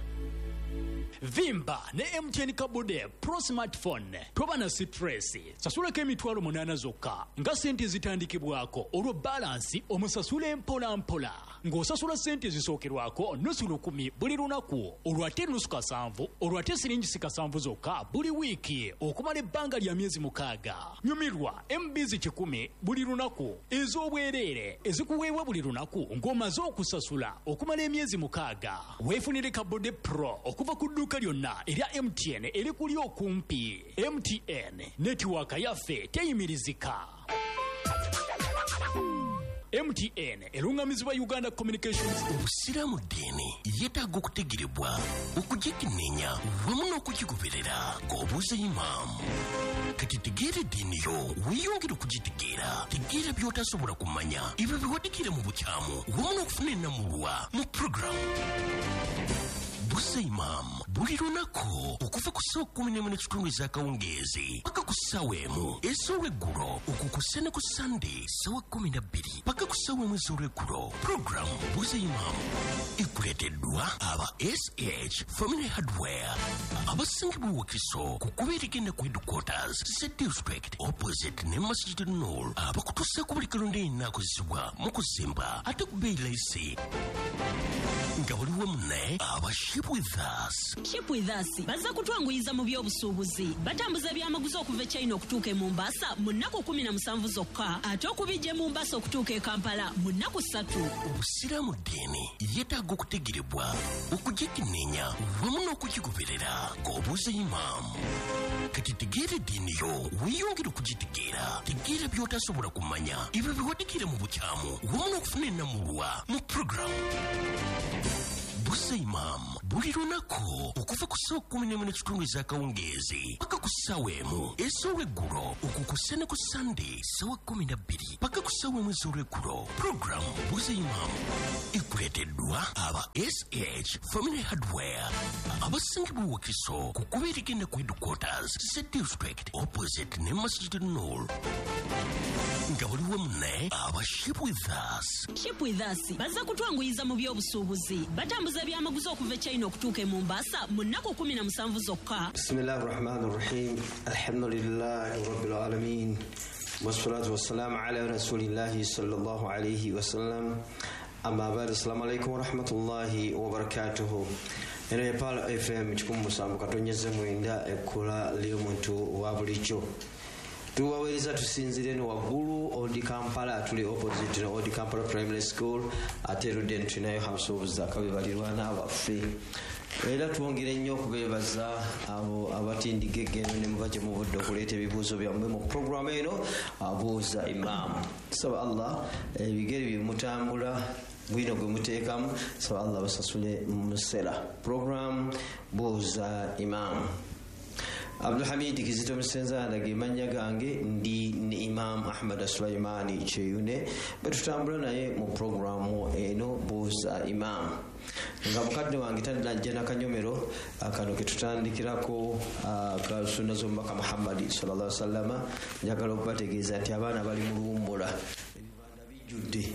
Vimba ne M T N Kabude Pro Smartphone toba na stress sasuleko emitwalo munaana zokka nga sente zitandikibwako olwo balansi omusasule mpola mpola ng'osasula sente zisookerwako nusu lukumi buli lunaku olwate nusu kasanvu olwate siringi sikasanvu zokka buli wiiki okumala ebbanga lya myezi mukaaga. Nyumirwa M B Z kikumi buli lunaku ez'obwereere ezikuweebwa buli lunaku ng'omaze okusasula okumala emyezi mukaaga. Weefunire Kabude Pro okuva ku dduuka lyonna erya M T N eri kuli okumpi. M T N netiwaaka yaffe teyimirizika. M T N erungamizibwa Uganda Communications. Obusiraamu ddiini yeetaaga okutegerebwa okugikenneenya wamu n'okugigoberera ng'obuuza imaamu. Kati tegeera eddiini yo weeyongere okugitegeera. Tegeera by'otasobola kumanya ebyo biwadikira mu bukyamu wamu n'okufuna ennamulwa mu puroguramu Buuza Imam buli lunaku okuva ku ssaawa kumi n'emu n'ekitundu ez'akawungeezi paka ku ssaawa emu ez'olweggulo okukussa ne ku Sunday ssaawa kumi na bbiri paka ku ssaawa emu ez'olweggulo. Puroguramu Buuza Imam ekuleeteddwa aba S H Family Hardware abasangibwa Wakiso ku kuba erigenda ku headquarters z district opposite ne Masjid Noor abakutuusaako buli kalonda yenna akozesebwa mu kuzimba ate ku bbeeyi layisi nga nga waliwo munne aba Ship With Us. Ship With Us bazza kutwanguyiza mu by'obusuubuzi batambuza byamaguzi okuva e China okutuuka e Mombasa mu nnaku kumi na musanvu zokka ate okubijja e Mombasa okutuuka e Kampala mu nnaku ssatu. Obusiraamu ddiini yeetaaga okutegerebwa okugikenneenya wamu n'okugigoberera ng'obuuza imaamu. Kati tegeera eddiini yo weeyongere okugitegeera tegeera by'otasobola kumanya ebyo biwadikira mu bukyamu wamu n'okufuna ennamulwa mu puroguramu Buuza Imam buli lunaku okuva ku ssaawa kumi n'emu n'ekitundu ez'akawungeezi paka ku ssaawa emu ez'olweggulo okukusa ne ku Sunday ssaawa kumi na bbiri paka ku ssaawa emu ez'olweggulo. Puroguramu Buuza Imam ekuleeteddwa aba S H Family Hardware abasangibwa Wakiso ku kuba erigenda ku headquarters Z District opposite ne Masjid Noor. Nga waliwo munne aba Ship With Us. Ship With Us bazza kutwanguyiza mu by'obusuubuzi batambuza byamaguzi okuva e China okutuuka e Mombasa mu nnaku kumi na musanvu zokka. Bismillahir Rahmanir Rahim. Alhamdulillahi Rabbil Alamin. Wassalatu wassalamu ala Rasulillahi sallallahu alayhi wa sallam. Amma ba'd. Assalamu alaykum wa rahmatullahi wa barakatuh. Eno ye Pala F M kikumu musanvu katonyeze mwenda ekkola ly'omuntu wa bulijjo. Tuwaweereza tusinzire eno waggulu Old Kampala tuli opposite no Old Kampala Primary School ate Ruden tunayo House of Zakabi balirwana abaffe. Era twongere nnyo okubeebaza abo abatindigege eno ne mubaje mu budde okuleeta ebibuuzo byammwe mu program eno Buuza Imam. Saba Allah ebigere bimutambula bwino gwe muteekamu saba Allah basasule musera. Program Buuza Imam. Abdul Hamid Kizito Msenza ndagemanya gange ndi ni Imam Ahmad Sulaimani Cheyune betutambula naye mu programu eno Buuza Imam. Nga mukadde wange tandajja nakanyomero akano ke tutandikirako ka sunna z'omubaka Muhammad sallallahu alaihi wasallam njagala okubategeeza nti abaana bali mu luwummula ebibanda bijjudde.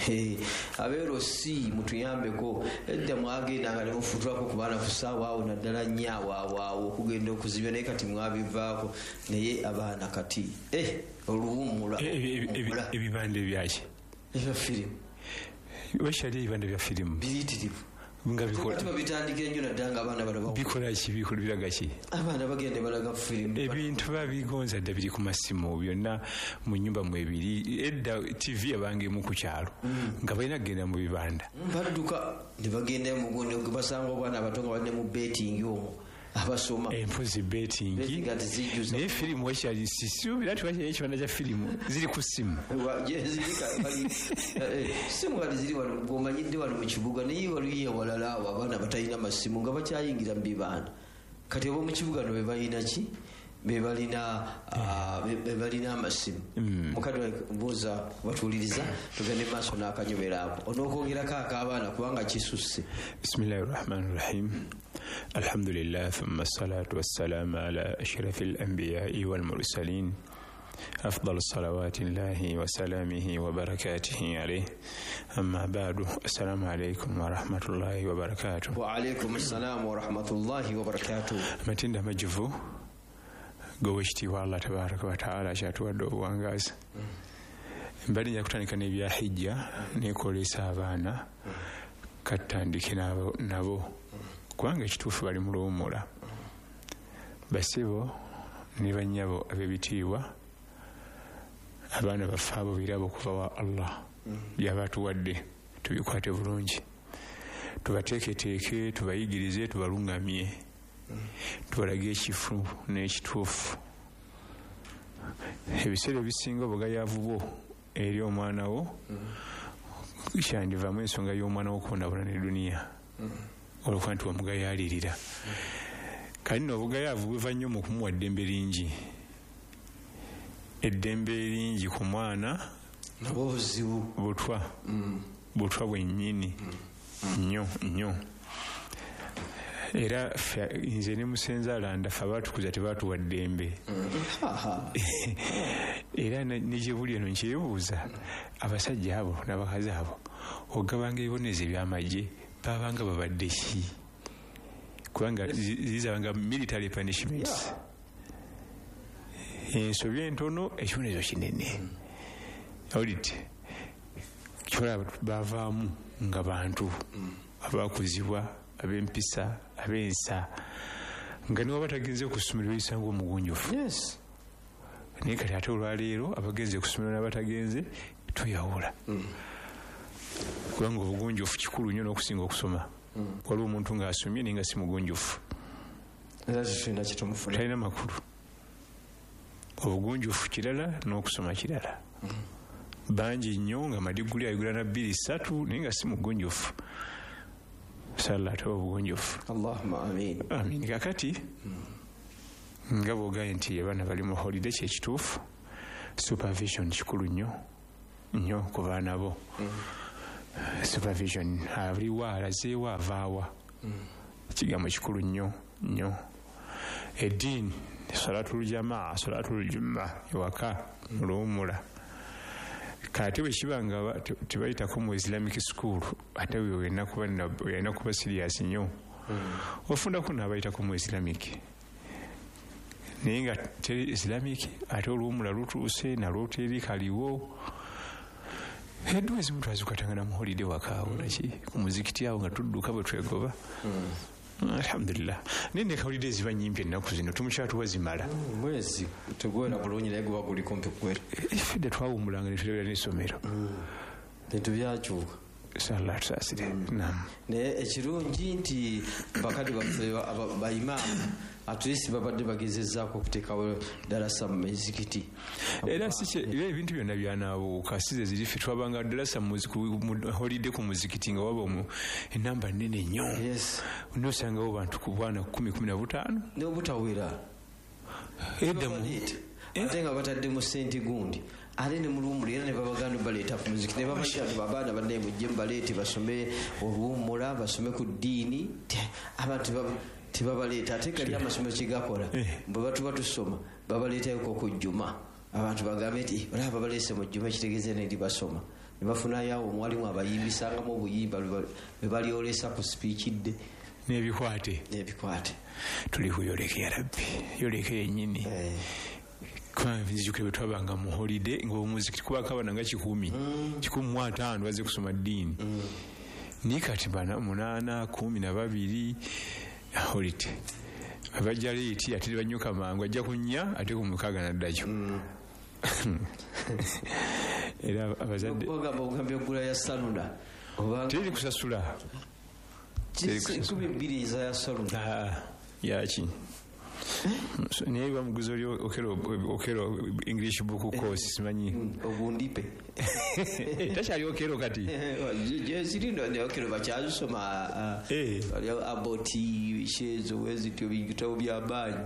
Abeero si mutuyambeko edda mwagenda nga nemufutwako ku baana ku ssaawa awo naddala nnyo awo okugenda okuzibya naye kati mwabivaako naye abaana kati eh oluwummula ebibanda ebyaki ebya firimu bashali ebibanda bya firimu biyitirivu nga bikola bitandike nnyo naddanga abaana balaga bikola ki bikola biraga ki abaana bagende balaga firimu ebintu babigonza dda biri ku masimu byonna mu nnyumba mu ebiri edda TV abangemu ku kyalo nga balina kugenda mu bibanda badduka ne bagenda mu gundi basanga obwana abato nga balina mu betting omwo abasoma empozi betting naye firimu wakyali sisuubira nti wakyali ekibanda kya firimu ziri ku simu simu kati ziri wano ng'omanyidde wano mu kibuga naye waliyo awalala awo abaana batalina masimu nga bakyayingira mu bibanda kati abo mu kibuga no be balina ki be balina be balina amasimu. Mukadde Buuza batuuliriza tugende maaso n'akanyomero ako onookwongerako ak'abaana kubanga kisusse. Bismillahir Rahmanir Rahim. Alhamdulillah thumma salatu wassalamu ala ashrafil anbiya'i wal mursalin أفضل صلوات الله وسلامه وبركاته عليه أما بعد السلام عليكم ورحمة الله وبركاته. وعليكم السلام ورحمة الله وبركاته. متين مجفو goweshti wa Allah tabaraka wa taala kyatuwadde obuwangazi mbali nja kutandika n'ebya hijja nekolesa abaana katandike nabo nabo kubanga ekituufu bali mu luwummula basebo ne bannyabo ab'ebitiibwa abaana baffe abo birabo okuva wa Allah byabatuwadde tubikwate bulungi tubateeketeeke tubayigirize tubalungamye tubalage ekifu n'ekituufu ebiseera ebisinga obugayaavu bwo eri omwana wo kyandivaamu ensonga y'omwana wo okubonabona ne duniya olwokuba nti wamugayaalirira kali nno obugayaavu buva nnyo mu kumuwa ddembe lingi eddembe lingi ku mwana nabwo buzibu butwa butwa bwennyini nnyo nnyo era nze ne Musenzaala ffe abaatukuza tebaatuwa ddembe era nekibuli eno nkyebuuza abasajja abo n'abakazi abo ogabanga ebibonezo ebyamagye babanga babadde ki kubanga zizabanga military punishments ensobi entono ekibonezo kinene awulidde kyola bavaamu nga bantu abakuzibwa ab'empisa ab'ensa nga niwe batagenze ku ssomero oyisanga omugunjufu yes naye kati ate olwaleero abagenze ku ssomero n'abatagenze tuyawula kubanga obugunjufu kikulu nnyo n'okusinga okusoma waliwo omuntu ng'asomye naye nga si mugunjufu talina makulu obugunjufu kirala n'okusoma kirala bangi nnyo nga madiguli ayigulana bbiri ssatu naye nga si mugunjufu sala ate obugunjufu allahumma amin amin kakati nga bwogambye nti abaana bali mu holiday kyekituufu supervision kikulu nnyo nnyo ku baana bo supervision aliwa alazeewa avaawa kigambo kikulu nnyo nnyo eddiini salatul jamaa salatul juma ewaka muluwumula kati bwe kiba nga tebayitako mu islamic school ate weyina kuba serious nnyo ofundako n'abayitako mu islamic naye nga teri islamic ate oluwumula lutuuse nalwo teri kaliwo edduwa ezimu twazikatangana mu holide wakaawo naki ku muzikiti awo nga tudduka bwe twegoba alhamdulillah naye ne holide ziba nyimpi ennaku zino tumukyatuwa zimala mwezi tegwera bulungi naye guba guli kumpi kukwera effedde twawummulanga netulabira n'essomero bintu byakyuka sala tusaasire nam naye ekirungi nti bakadde baffe baimaamu atulisi babadde bagezezzaako okuteekawo dalasa mu mizikiti era si ebintu byonna byanaawuuka size ziri ffe twabanga dalasa mu holide ku muzikiti nga waba enamba nnene nnyo nosangawo bantu ku bwana kumi kumi na butaano n'obutawera ate nga batadde mu sente gundi ate ne muluwumula era ne babaganda baleeta ku muziki ne babakyatu abaana bannaye mujje mubaleete basome oluwumula basome ku ddiini abantu tebabaleeta ate gali amasomero kyegakola bwe batuba tusoma babaleetayoko ku jjuma abantu bagambe nti olaba babaleese mu jjuma ekitegeeze neri basoma ne bafunayoawo omuwalimu abayimbisangamu obuyimba bwe balyolesa ku sipiikidde n'ebikwate n'ebikwate tuli kuyoleka ya rabbi yoleka yennyini nzijukire bwe twabanga mu holide ngaomuzikiti kubako abana nga kikumi kikumi mu ataano baze kusoma ddiini naye kati bana munaana kumi na babiri holide abajja leeti ate banyuka mangu ajja kunnya ate ku mukaaga naddayo era abazadde ogamba ogambye oggula ya salula teri kusasula kumi bbiri eza ya salula yaki naye bamuguza oli okero english book course simanyi ogundipe takyali okero kati zirino okero bakyazisoma aboti shezo wezityo bitabo byamaanyi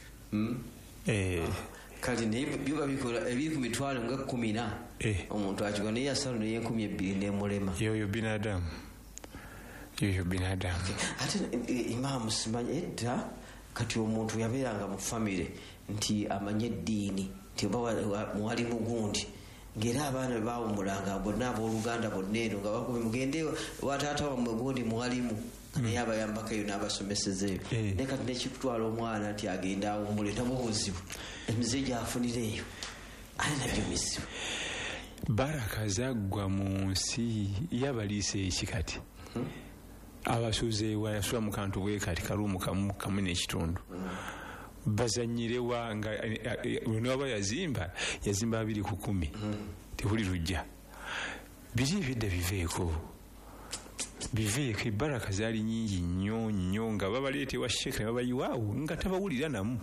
kati naye byoba bikola ebiri ku mitwalo nga kumi na omuntu akikola naye yasalo naye enkumi ebbiri nemulema yoyo binadamu yoyo binadamu ate imaamu simanyi edda kati omuntu yabeeranga mu famire nti amanye eddiini nti muwalimu gundi ng'era abaana bawumulanga bonna abooluganda bonna eno nga bakubi mugende wataata wammwe gundi muwalimu naye abayambako eyo n'abasomesezeeyo naye kati nekikutwala omwana nti agenda awummule nabwo buzibu emize gyafunira eyo ali nabyo mizibu baraka zaggwa mu nsi yabaliisa eki kati abasuuza ewa yasula mu kantu bwe kati kaluumu kamu kamu n'ekitundu bazanyirewa nga wenaba yazimba yazimba abiri ku kumi tebuli lujja biri ebidda biveeko biveeko ebaraka zaali nyingi nnyo nnyo nga babaleeta ewa sheekh ne babayiwaawo nga tabawulira namu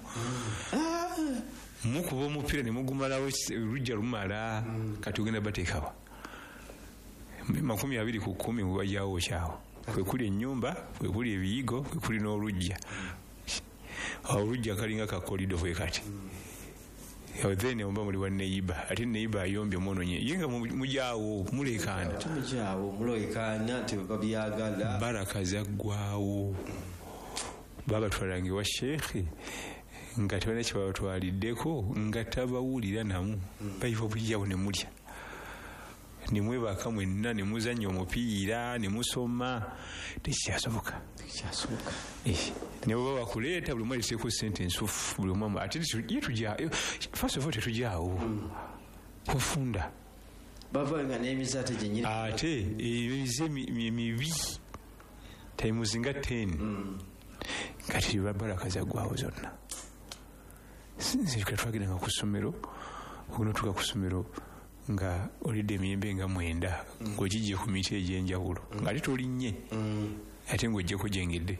mukuba omupiira ne mugumalawo lujja lumala kati ogenda bateekawa makumi abiri ku kumi mubajyawo kyawo kwekuli ennyumba kwekuli ebiyigo kwekuli n'olujja olujja kalinga kakolido bwe kati then omba muli wa neiba ate neiba ayombye omwononye ye nga mujaawo mulekaana mujaawo mulekaana tebabyagala baraka zaggwawo babatwalanga ewa sheekhe nga tebana kye babatwaliddeko nga tabawulira namu bayiva buliyawo ne mulya nimwebaka mwenna ne muzannya omupiira ne musoma tekikyasoboka tekikyasoboka ne bwe bakuleeta buli omu aliteeko sente ensufu buli omu ate ye tujja first of all tetujjaawo kufunda bavanga n'emize ate gyenyini ate emize mibi taimuzi nga ten kati baraka zaggwawo zonna sinzi katwagenda nga ku ssomero okunotuka ku ssomero nga olidde emiyembe nga mwenda ng'ogijje ku miti egy'enjawulo ng'ate tolinnye ate ng'ojjeko gyengedde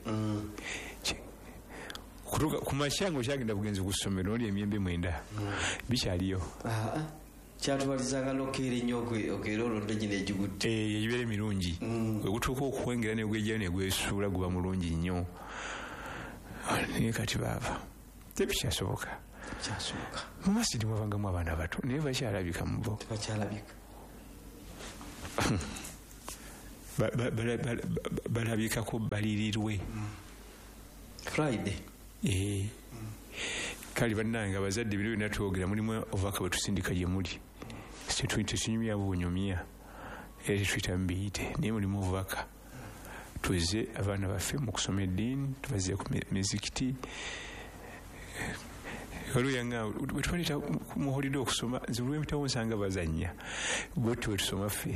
kutuuka ku makya ng'okyagenda bugenzi ku ssomero oli emiyembe mwenda bikyaliyo kyatubalizanga nokeera ennyo okeera olonda gino egigutte egibeera emirungi wegutuuka okuwengera negwejjayo negwesuula guba mulungi nnyo naye kati baava tebikyasoboka mu masiri mwavangamu abaana bato naye bakyalabika mu bo tebakyalabika balabikako balirirwe friday kale bannange abazadde biro byonna twogera mulimu ovaka bwe tusindika gye muli tetunyumya bunyumya era tetuyita mubiyite naye mulimu ovaka tuze abaana baffe mu kusoma eddiini tubaze ku mizikiti oluyanga bwetubaleeta mu holiday okusoma nze olw'emitawo nsanga bazannya bwettu bwe tusoma ffe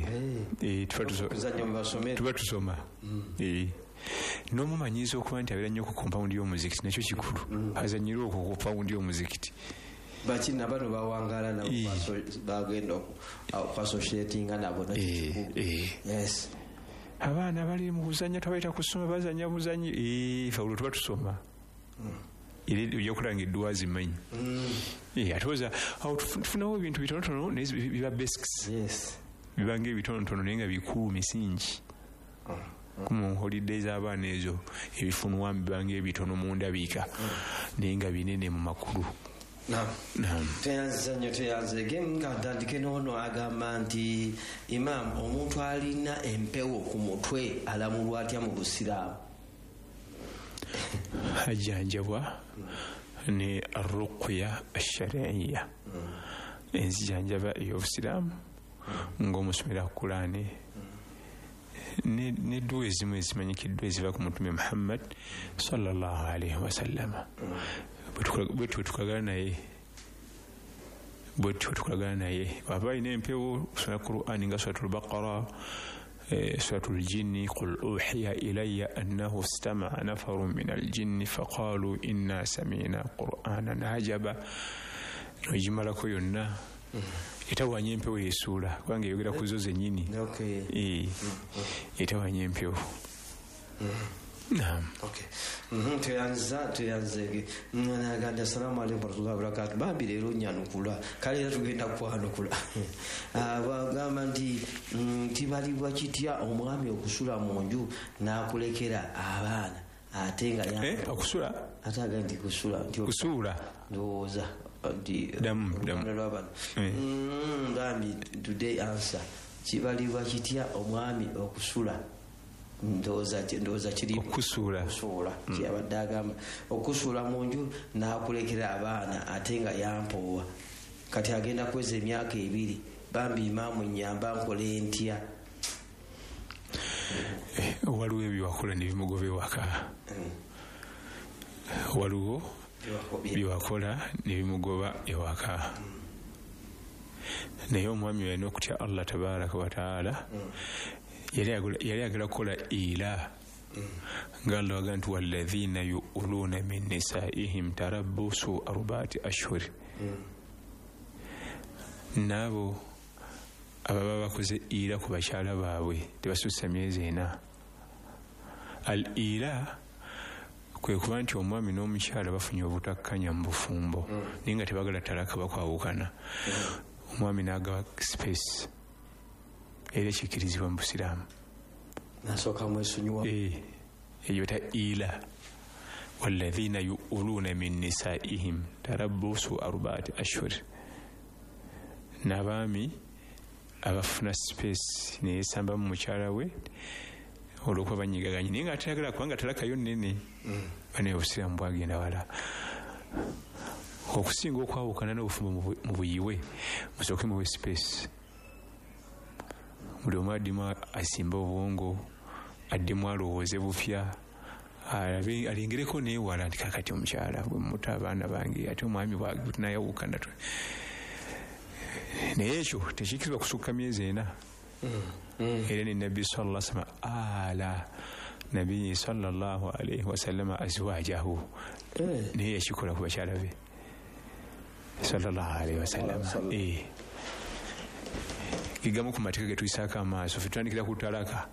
tuba tusoma n'omumanyiiza okuba nti abeera nnyo ku kompawundi y'omuzikiti nakyo kikulu azanyire okwo ku kompawundi y'omuzikiti bakina bano bawangala nabo bagenda okwasociatinga nabo yes abaana bali mu kuzanya twabaita kusoma bazanya buzanyi fawulo tuba tusoma era ojja kulanga edduwa zimanyi ate awo tufunawo ebintu bitonotono naye biba basics bibanga ebitonotono naye nga bikulu misingi mu holiday z'abaana ezo ebifunwamu bibanga ebitono mu ndabiika naye nga binene mu makulu tweyanziza nnyo tweyanzege nga ntandike noono agamba nti imam omuntu alina empewo ku mutwe alamulwa atya mu busiraamu ajjanjabwa ne arruqya ashariya enzijanjaba ey'obusiraamu ng'omusomera Qur'ani n'edduwa ezimu ezimanyikiddwa eziva ku mutume Muhammad sallallahu alaihi wasallama bwetwe tukagala naye bwetwe tukagala naye baba alina empewo kusoma Qur'ani nga suratul Baqara suratul Jinni qul uhiya ilayya annahu istama'a nafarun min al-jinni faqalu inna sami'na qur'anan ajaba nogimalako yonna etawanya empewo yesuula kubanga eyogera ku zo zennyini etawanya empewo Naam. Okay. Mhm tuyanza tuyanzege. Naganda assalamu alaykum warahmatullahi wabarakatuh. Bambi leero nyanukula. Kale era tugenda kwanukula. Ah bagamba nti tibalibwa kitya omwami okusula mu nju n'akulekera abaana ate nga ya eh okusula ataga nti kusula nti kusula ndowooza nti dam dam mm bambi today answer kibalibwa kitya omwami okusula ndoza ndoza kiri okusula okusula kyabadde agamba okusula mu nju n'akulekera abaana ate nga yampowa kati agenda kweza emyaka ebiri bambi imaamu nyamba nkole ntya waliwo ebyowakola nebimugoba ewaka waliwo byowakola nebimugoba ewaka naye omwami yalina okutya Allah tabaraka wataala yali agala kukola ila nga Allah waga nti walladhina yu'luna min nisaihim tarabbusu arba'ati ashhur nabo ababa bakoze ila ku bakyala baabwe tebasusa myezi ena al ila kwe kuba nti omwami n'omukyala bafunye obutakkanya mu bufumbo naye nga tebagala talaka bakwawukana omwami n'agaba space era kikirizibwa mu busiraamu nasooka mwesonyiwa eyo ta ila walladhina yu'luna min nisaihim tarabbusu arba'ati ashhur n'abaami abafuna space neyesamba mu mukyala we olwokuba banyigaganye naye nga atayagala kubanga talakayo nnene bane obusiraamu bwagenda wala okusinga okwawukana n'obufumbo mu buyiwe musooke muwe space buli omu addimu asimba obwongo addimu alowooze bupya alengereko neewala nti kakati omukyala bwe muta abaana bange ate omwami bwatunayawukana naye ekyo tekiikizibwa kusukka myezi ena era ne nabbi sallallahu alaihi wasallam ala nabi sallallahu alaihi wasallam azwajahu ne yashikura ku bakyala be sallallahu alaihi wasallam eh igamu ku mateeka getuyisako amaaso fe tutandikira ku talaka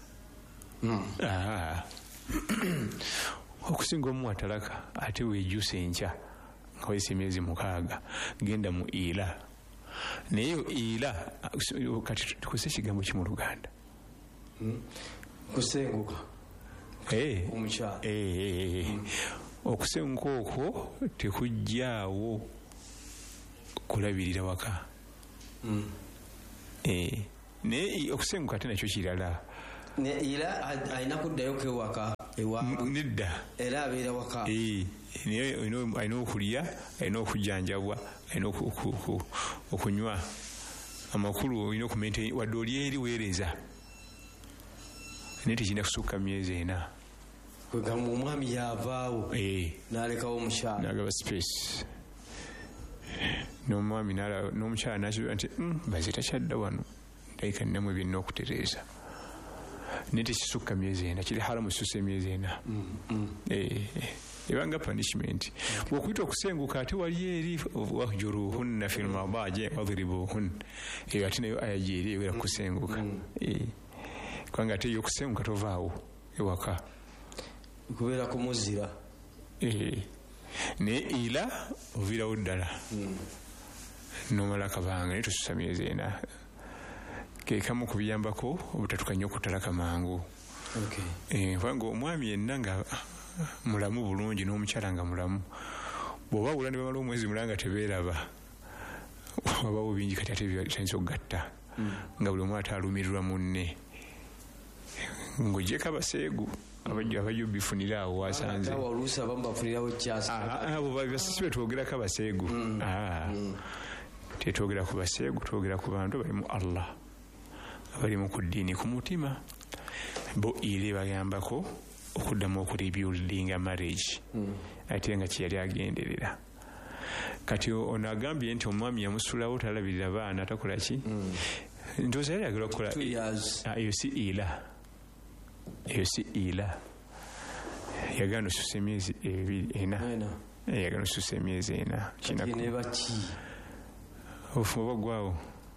ah okusinga omu atalaka ate weejusa enkya nga wayise emyezi mukaaga genda mu ila naye ila kati tukose ekigambo ki mu Luganda kusenguka omukyala okusenguka okwo tekujjaawo kulabirira waka naye okusenguka ate nakyo kirala era alina kuddayo kewaka nedda era abeera waka naye alina okulya alina okujjanjabwa alina okunywa amakulu olina okumenta wadde oli eri weereza naye tekirina kusukka myezi ena kwegamba omwami yavaawo n'alekawo omukyala n'agaba space n'omwami n'omukyala n'akirwa nti baze takyadda wano ndabika nnamu ebyenna okutereeza naye tekisukka myezi ena kiri haramu kisusa emyezi ena ebanga punishment bwokuyita okusenguka ate wali eri wahjuruhunna fi lmadaji wadribuhunna eyo ate nayo aya gyeri ewera kusenguka kubanga ate eyo okusenguka tovaawo ewaka kubeera kumuzira naye ila oviirawo ddala nomala akabanga naye tosusa myezi ena kekamu kubiyambako obutatukanya okutalaka mangu kubanga omwami yenna nga mulamu bulungi n'omukyala nga mulamu bw'oba wula ne bamala omwezi mulanga tebeeraba wabawo bingi kati ate bitandisa okugatta nga buli omu ate alumirirwa munne ng'ogyeko abaseegu abajja bifunira awo wasanze oluusi abamu bafunirawo abo basisi betwogerako abaseegu tetwogera ku baseegu twogera ku bantu bali mu Allah abalimu ku ddiini ku mutima bo ire bagambako okuddamu okurebuildinga marriage ate nga kyeyali agenderera kati ono agambye nti omwami yamusulawo talabirira baana takola ki ndoza yali agala okukola eyo si ila eyo si ila yagana osusa emyezi ebiri ena yagana osusa emyezi ena obufumu bwaggwawo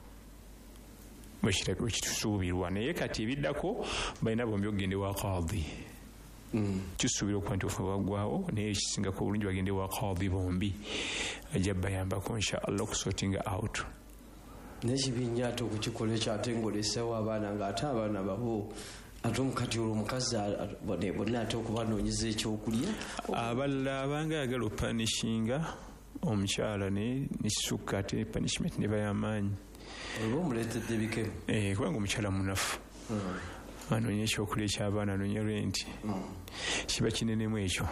bwekitusuubirwa naye kati ebiddako balina bombi okugenda ewa qadi kisuubira okuba nti obufumu bwaggwawo naye ekisingako obulungi bagende ewa qadi bombi ajja bayambako inshallah okusortinga out nekibinya ate okukikola ekyo ate ngaolesewo abaana ngaate abaana babo ate omukati olwo omukazi bonna ate okubanoonyeza ekyokulya abalala abanga yagala opanishinga omukyala nekisukka ate punishment neba y'amaanyi oba omuleetedde bikemu kubanga omukyala munafu anoonya ekyokulya ekyabaana anoonya renti kiba kinenemu ekyo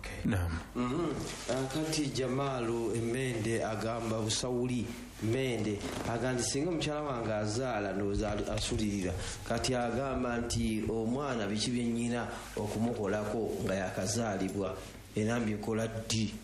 kati Jamaalo Emmende agamba Busawuli Mende agamba singa omukyala wange azaala ndowooza asulirira kati agamba nti omwana biki byennyina okumukolako nga yakazaalibwa era mbikola ddi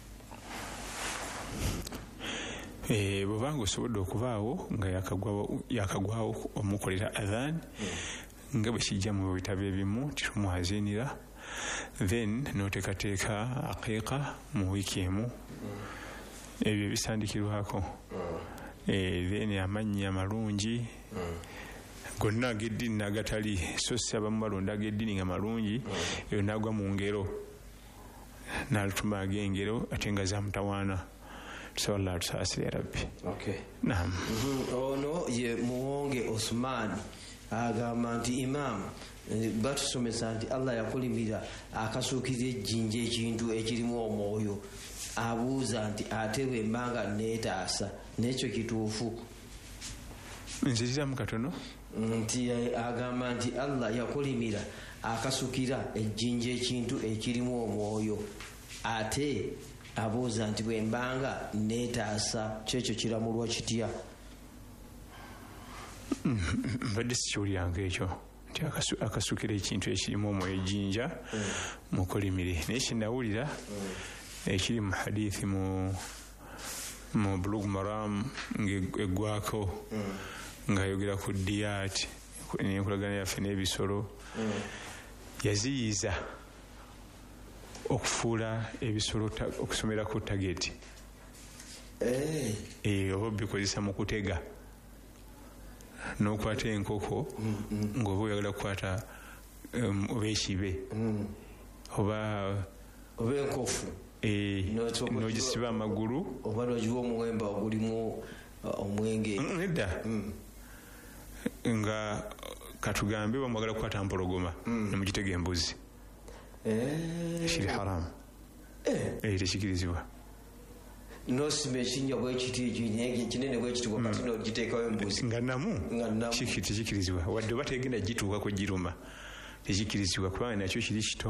bwobanga osobodde okubaawo nga yakagwawo omukolera adhan nga bwe kijja mu bitabo ebimu titumwazinira then n'oteekateeka aqiiqa mu wiiki emu ebyo ebisandikirwako then amannya amalungi gonna ag'eddiini n'agatali so si abamu balonda ag'eddiini nga malungi eyo n'agwa mu ngero n'alutuma ag'engero ate nga zamutawaana tusaballah tusaasire rabbi naam ono ye Muwonge Osman agamba nti imaamu batusomesa nti Allah yakulimira akasuukirira ejjinja ekintu ekirimu omwoyo abuuza nti ate bwe mbanga neetaasa n'ekyo kituufu nziriramu katono nti agamba nti Allah yakulimira akasukira ejjinja ekintu ekirimu omwoyo ate abuuza nti bwe mbanga neetaasa kyekyo kiramulwa kitya mbadde sikiwuliranga ekyo nti akasukira ekintu ekirimu omwoyo ejjinja mukulimire naye kinawulira ekiri mu hadithi mu mu Bulugh Maram ng'eggwako ng'ayogera ku diyaati n'enkolagana yaffe n'ebisolo yaziyiza okufuula ebisolo okusomera ku tageti oba bikozesa mu kutega n'okwata enkoko ng'oba oyagala kukwata oba ekibe oba oba enkofu n'ogisiba amagulu oba n'ogiwa omuwemba ogulimu omwenge nedda nga katugambe bamwagala kukwata mpologoma nemugitega embuzi kiri haramu tekikirizibwa nosima ekinnya bwekiti kinene bwekiti wakati nogiteekawo embuzi nga namu tekikirizibwa wadde oba tegenda gituuka kwegiruma tekikirizibwa kubanga nakyo kiri kito